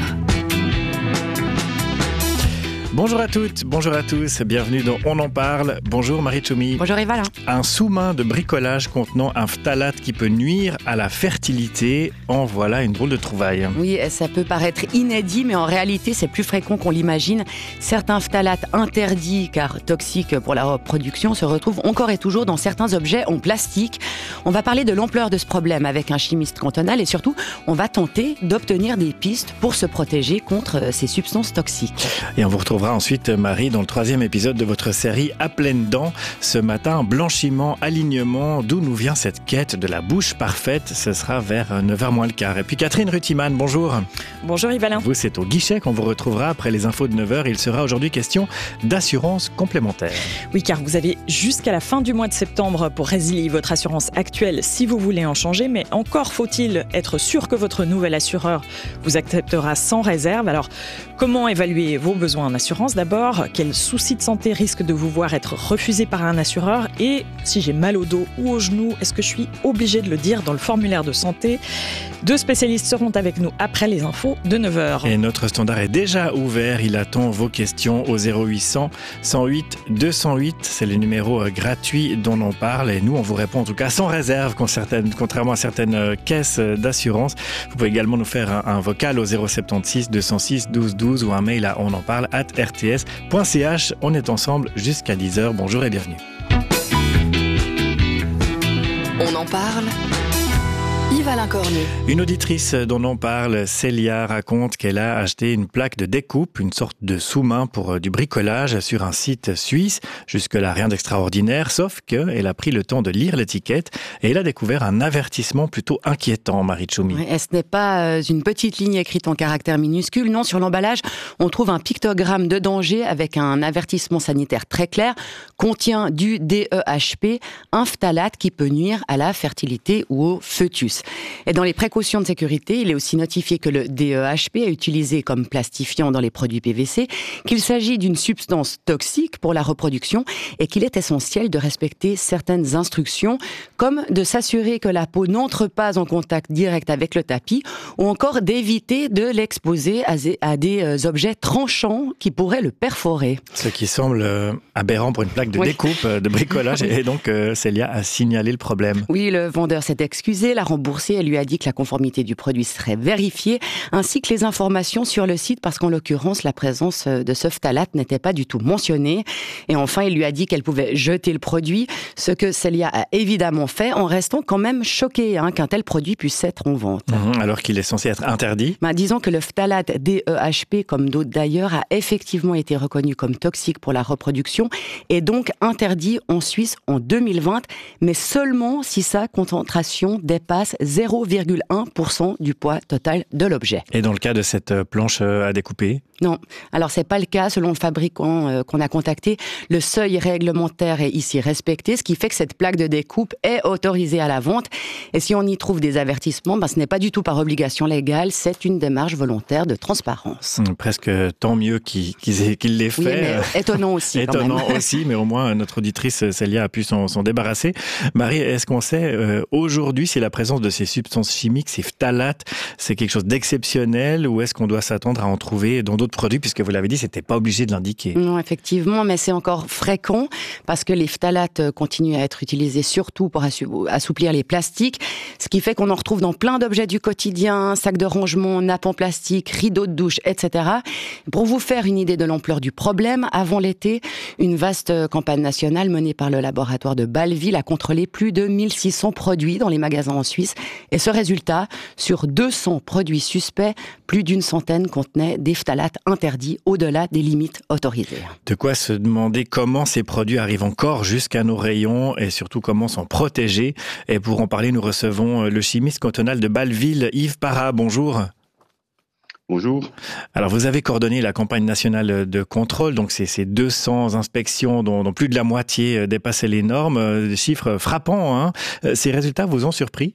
Bonjour à toutes, bonjour à tous, bienvenue dans On en parle. Bonjour Marie Tchoumi. Bonjour Evalin. Un sous-main de bricolage contenant un phtalate qui peut nuire à la fertilité, en voilà une drôle de trouvaille. Oui, ça peut paraître inédit, mais en réalité c'est plus fréquent qu'on l'imagine. Certains phtalates interdits car toxiques pour la reproduction se retrouvent encore et toujours dans certains objets en plastique. On va parler de l'ampleur de ce problème avec un chimiste cantonal et surtout on va tenter d'obtenir des pistes pour se protéger contre ces substances toxiques. Et on vous retrouvera ensuite, Marie, dans le troisième épisode de votre série À pleines dents. Ce matin, blanchiment, alignement, d'où nous vient cette quête de la bouche parfaite. Ce sera vers neuf heures moins le quart. Et puis Catherine Rutiman, bonjour. Bonjour Yvalin. Vous, c'est au guichet qu'on vous retrouvera après les infos de neuf heures. Il sera aujourd'hui question d'assurance complémentaire. Oui, car vous avez jusqu'à la fin du mois de septembre pour résilier votre assurance actuelle si vous voulez en changer. Mais encore faut-il être sûr que votre nouvel assureur vous acceptera sans réserve. Alors, comment évaluer vos besoins en assurance ? D'abord, quels soucis de santé risquent de vous voir être refusés par un assureur? Et si j'ai mal au dos ou au genou, est-ce que je suis obligée de le dire dans le formulaire de santé? Deux spécialistes seront avec nous après les infos de neuf heures. Et notre standard est déjà ouvert. Il attend vos questions au zéro huit cent, cent huit, deux cent huit. C'est le numéro gratuit dont on parle. Et nous, on vous répond en tout cas sans réserve, contrairement à certaines caisses d'assurance. Vous pouvez également nous faire un, un vocal au zéro soixante-seize, deux cent six, douze douze ou un mail à on en parle arobase r t s point c h. On est ensemble jusqu'à dix heures. Bonjour et bienvenue. On en parle. Yvalin Cornu. Une auditrice dont on parle, Célia, raconte qu'elle a acheté une plaque de découpe, une sorte de sous-main pour du bricolage sur un site suisse. Jusque-là, rien d'extraordinaire, sauf qu'elle a pris le temps de lire l'étiquette et elle a découvert un avertissement plutôt inquiétant, Marie Tchoumi. Oui, et ce n'est pas une petite ligne écrite en caractères minuscules. Non, sur l'emballage, on trouve un pictogramme de danger avec un avertissement sanitaire très clair. Contient du D E H P, un phtalate qui peut nuire à la fertilité ou au fœtus. Et dans les précautions de sécurité, il est aussi notifié que le D E H P est utilisé comme plastifiant dans les produits P V C, qu'il s'agit d'une substance toxique pour la reproduction et qu'il est essentiel de respecter certaines instructions, comme de s'assurer que la peau n'entre pas en contact direct avec le tapis ou encore d'éviter de l'exposer à des objets tranchants qui pourraient le perforer. Ce qui semble aberrant pour une plaque de oui. découpe, de bricolage, et donc Célia a signalé le problème. Oui, le vendeur s'est excusé, l'a remboursé. Elle lui a dit que la conformité du produit serait vérifiée, ainsi que les informations sur le site, parce qu'en l'occurrence, la présence de ce phtalate n'était pas du tout mentionnée. Et enfin, il lui a dit qu'elle pouvait jeter le produit, ce que Célia a évidemment fait, en restant quand même choquée hein, qu'un tel produit puisse être en vente. Mmh, alors qu'il est censé être interdit. Bah, disons que le phtalate D E H P, comme d'autres d'ailleurs, a effectivement été reconnu comme toxique pour la reproduction et donc interdit en Suisse en deux mille vingt, mais seulement si sa concentration dépasse zéro virgule un pour cent du poids total de l'objet. Et dans le cas de cette planche à découper ? Non. Alors, c'est pas le cas. Selon le fabricant euh, qu'on a contacté, le seuil réglementaire est ici respecté, ce qui fait que cette plaque de découpe est autorisée à la vente. Et si on y trouve des avertissements, ben, ce n'est pas du tout par obligation légale, c'est une démarche volontaire de transparence. Mmh, presque tant mieux qu'il, qu'il, qu'il l'ait fait. Oui, mais étonnant aussi. Étonnant quand même. aussi, mais au moins notre auditrice Célia a pu s'en, s'en débarrasser. Marie, est-ce qu'on sait euh, aujourd'hui si la présence de ces substances chimiques, ces phtalates, c'est quelque chose d'exceptionnel ou est-ce qu'on doit s'attendre à en trouver dans d'autres produits, puisque vous l'avez dit, c'était pas obligé de l'indiquer? Non, effectivement, mais c'est encore fréquent parce que les phtalates continuent à être utilisés surtout pour assouplir les plastiques, ce qui fait qu'on en retrouve dans plein d'objets du quotidien, sacs de rangement, nappes en plastique, rideaux de douche, et cetera. Pour vous faire une idée de l'ampleur du problème, avant l'été, une vaste campagne nationale menée par le laboratoire de Bâle-Ville a contrôlé plus de mille six cents produits dans les magasins en Suisse. Et ce résultat, sur deux cents produits suspects, plus d'une centaine contenaient des phtalates interdits au-delà des limites autorisées. De quoi se demander comment ces produits arrivent encore jusqu'à nos rayons et surtout comment s'en protéger. Et pour en parler, nous recevons le chimiste cantonal de Bâle-Ville, Yves Parra. Bonjour. Bonjour. Alors, vous avez coordonné la campagne nationale de contrôle, donc c'est ces deux cents inspections dont, dont plus de la moitié dépassaient les normes, des chiffres frappants, hein. Ces résultats vous ont surpris?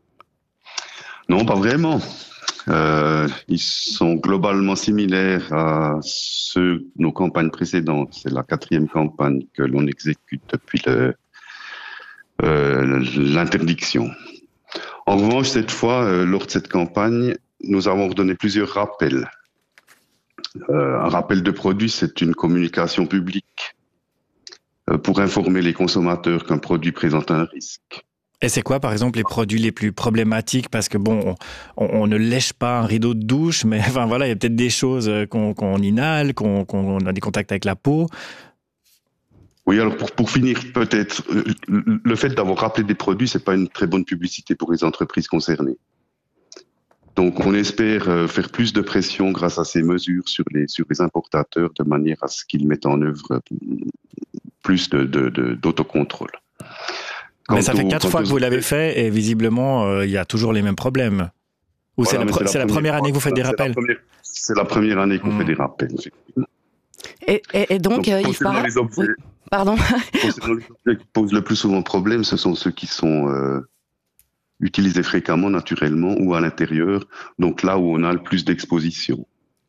Non, pas vraiment. Euh, ils sont globalement similaires à ceux de nos campagnes précédentes. C'est la quatrième campagne que l'on exécute depuis le, euh, l'interdiction. En revanche, cette fois, euh, lors de cette campagne, nous avons redonné plusieurs rappels. Euh, un rappel de produit, c'est une communication publique euh, pour informer les consommateurs qu'un produit présente un risque. Et c'est quoi, par exemple, les produits les plus problématiques? Parce que bon, on, on ne lèche pas un rideau de douche, mais enfin voilà, il y a peut-être des choses qu'on, qu'on inhale, qu'on, qu'on a des contacts avec la peau. Oui, alors pour, pour finir, peut-être, le fait d'avoir rappelé des produits, c'est pas une très bonne publicité pour les entreprises concernées. Donc, on espère faire plus de pression grâce à ces mesures sur les, sur les importateurs de manière à ce qu'ils mettent en œuvre plus de, de, de, d'autocontrôle. Quant Mais ça fait au, quatre fois que vous l'avez fait et visiblement, euh, il y a toujours les mêmes problèmes. Ou voilà, c'est, la, c'est, la, c'est la première année que vous faites des rappels? C'est la première, c'est la première année qu'on mmh. fait des rappels, effectivement. Et, et, et donc, donc euh, il parle... les objets, oui. Pardon. Concernant les objets qui posent le plus souvent problème, ce sont ceux qui sont... Euh, utilisés fréquemment, naturellement, ou à l'intérieur, donc là où on a le plus d'exposition.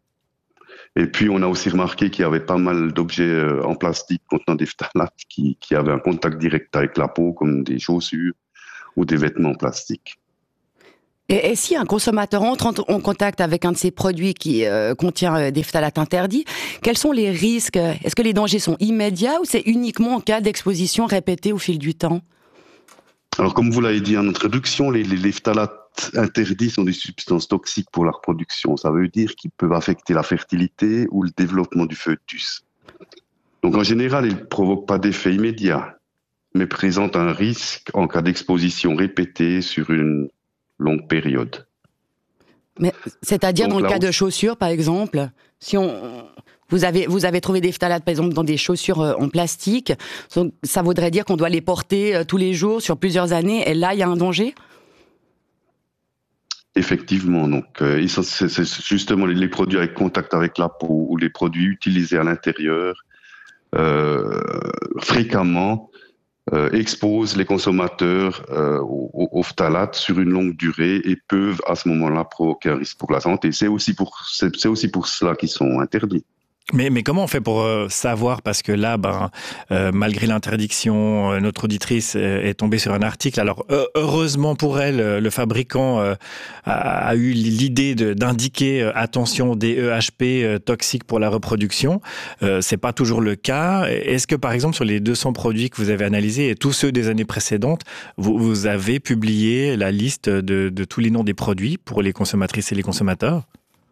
Et puis, on a aussi remarqué qu'il y avait pas mal d'objets en plastique contenant des phtalates qui, qui avaient un contact direct avec la peau, comme des chaussures ou des vêtements en plastique. Et, et si un consommateur entre en, en contact avec un de ces produits qui euh, contient des phtalates interdits, quels sont les risques? Est-ce que les dangers sont immédiats ou c'est uniquement en cas d'exposition répétée au fil du temps? Alors, comme vous l'avez dit en introduction, les, les, les phtalates interdits sont des substances toxiques pour la reproduction. Ça veut dire qu'ils peuvent affecter la fertilité ou le développement du fœtus. Donc, en général, ils ne provoquent pas d'effet immédiat, mais présentent un risque en cas d'exposition répétée sur une longue période. Mais, c'est-à-dire Donc, dans le cas où... de chaussures, par exemple, si on... Vous avez, vous avez trouvé des phtalates, par exemple, dans des chaussures en plastique. Ça voudrait dire qu'on doit les porter tous les jours sur plusieurs années. Et là, il y a un danger? Effectivement. Donc, euh, c'est, c'est justement les, les produits avec contact avec la peau ou les produits utilisés à l'intérieur euh, fréquemment euh, exposent les consommateurs euh, aux, aux phtalates sur une longue durée et peuvent à ce moment-là provoquer un risque pour la santé. C'est aussi pour, c'est, c'est aussi pour cela qu'ils sont interdits. Mais, mais comment on fait pour euh, savoir, parce que là, ben, euh, malgré l'interdiction, euh, notre auditrice est, est tombée sur un article. Alors, euh, heureusement pour elle, le fabricant euh, a, a eu l'idée de, d'indiquer euh, attention des E H P euh, toxiques pour la reproduction. Euh, c'est pas toujours le cas. Est-ce que, par exemple, sur les deux cents produits que vous avez analysés et tous ceux des années précédentes, vous, vous avez publié la liste de, de tous les noms des produits pour les consommatrices et les consommateurs?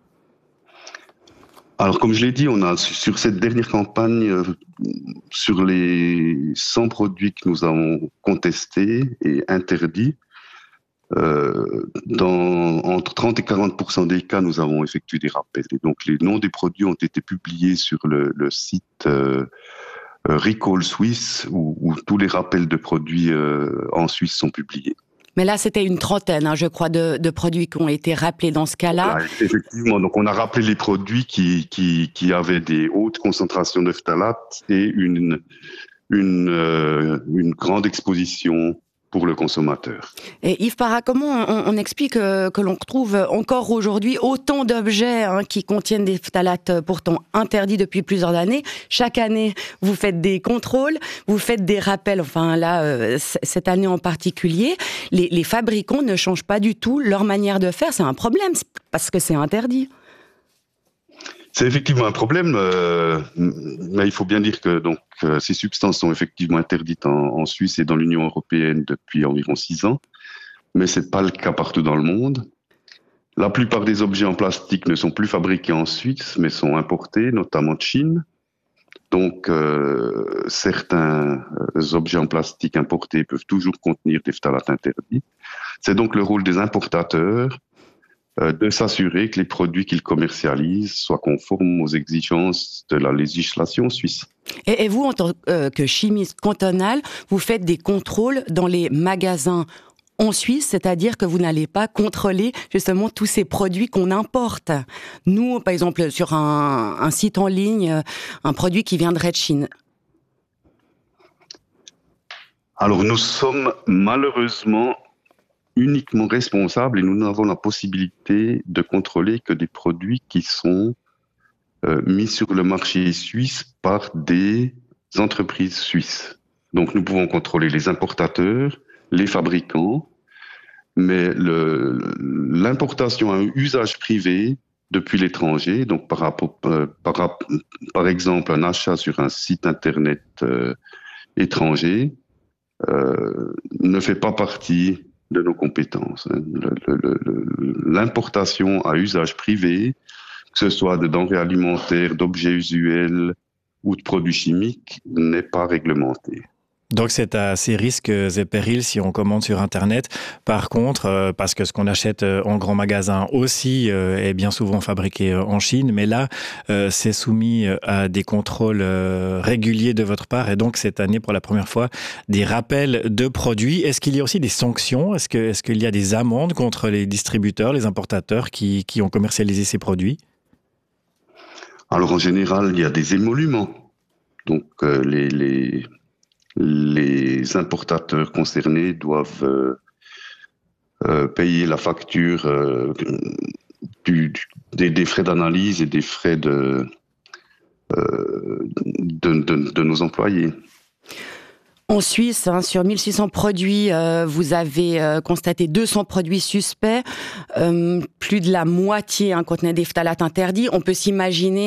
Alors, comme je l'ai dit, on a sur cette dernière campagne, euh, sur les cent produits que nous avons contestés et interdits, euh, dans, entre trente et quarante pour cent des cas, nous avons effectué des rappels. Et donc, les noms des produits ont été publiés sur le, le site euh, Recall Suisse, où, où tous les rappels de produits euh, en Suisse sont publiés. Mais là, c'était une trentaine, hein, je crois, de, de produits qui ont été rappelés dans ce cas-là. Voilà, effectivement, donc on a rappelé les produits qui, qui, qui avaient des hautes concentrations de phtalates et une, une, euh, une grande exposition pour le consommateur. Et Yves Parra, comment on, on explique que, que l'on retrouve encore aujourd'hui autant d'objets hein, qui contiennent des phtalates pourtant interdits depuis plusieurs années? Chaque année, vous faites des contrôles, vous faites des rappels, enfin là, euh, cette année en particulier. Les, les fabricants ne changent pas du tout leur manière de faire, c'est un problème, parce que c'est interdit. C'est effectivement un problème, euh, mais il faut bien dire que donc, euh, ces substances sont effectivement interdites en, en Suisse et dans l'Union européenne depuis environ six ans, mais ce n'est pas le cas partout dans le monde. La plupart des objets en plastique ne sont plus fabriqués en Suisse, mais sont importés, notamment de Chine. Donc, euh, certains objets en plastique importés peuvent toujours contenir des phtalates interdits. C'est donc le rôle des importateurs de s'assurer que les produits qu'ils commercialisent soient conformes aux exigences de la législation suisse. Et, et vous, en tant que chimiste cantonal, vous faites des contrôles dans les magasins en Suisse, c'est-à-dire que vous n'allez pas contrôler justement tous ces produits qu'on importe. Nous, par exemple, sur un, un site en ligne, un produit qui viendrait de Chine. Alors, nous sommes malheureusement uniquement responsables et nous n'avons la possibilité de contrôler que des produits qui sont euh, mis sur le marché suisse par des entreprises suisses. Donc nous pouvons contrôler les importateurs, les fabricants, mais le, l'importation à un usage privé depuis l'étranger, donc par, rapport, euh, par, par exemple un achat sur un site internet euh, étranger, euh, ne fait pas partie de nos compétences. Le, le, le, l'importation à usage privé, que ce soit de denrées alimentaires, d'objets usuels ou de produits chimiques, n'est pas réglementée. Donc c'est à ses risques et périls si on commande sur Internet. Par contre, euh, parce que ce qu'on achète en grand magasin aussi euh, est bien souvent fabriqué en Chine, mais là, euh, c'est soumis à des contrôles euh, réguliers de votre part et donc cette année, pour la première fois, des rappels de produits. Est-ce qu'il y a aussi des sanctions ? Est-ce que, est-ce qu'il y a des amendes contre les distributeurs, les importateurs qui, qui ont commercialisé ces produits ? Alors en général, il y a des émoluments. Donc euh, les... les... Les importateurs concernés doivent euh, euh, payer la facture euh, du, du, des, des frais d'analyse et des frais de, euh, de, de, de nos employés. En Suisse, hein, sur mille six cents produits, euh, vous avez euh, constaté deux cents produits suspects. Euh, plus de la moitié hein, contenaient des phtalates interdits. On peut s'imaginer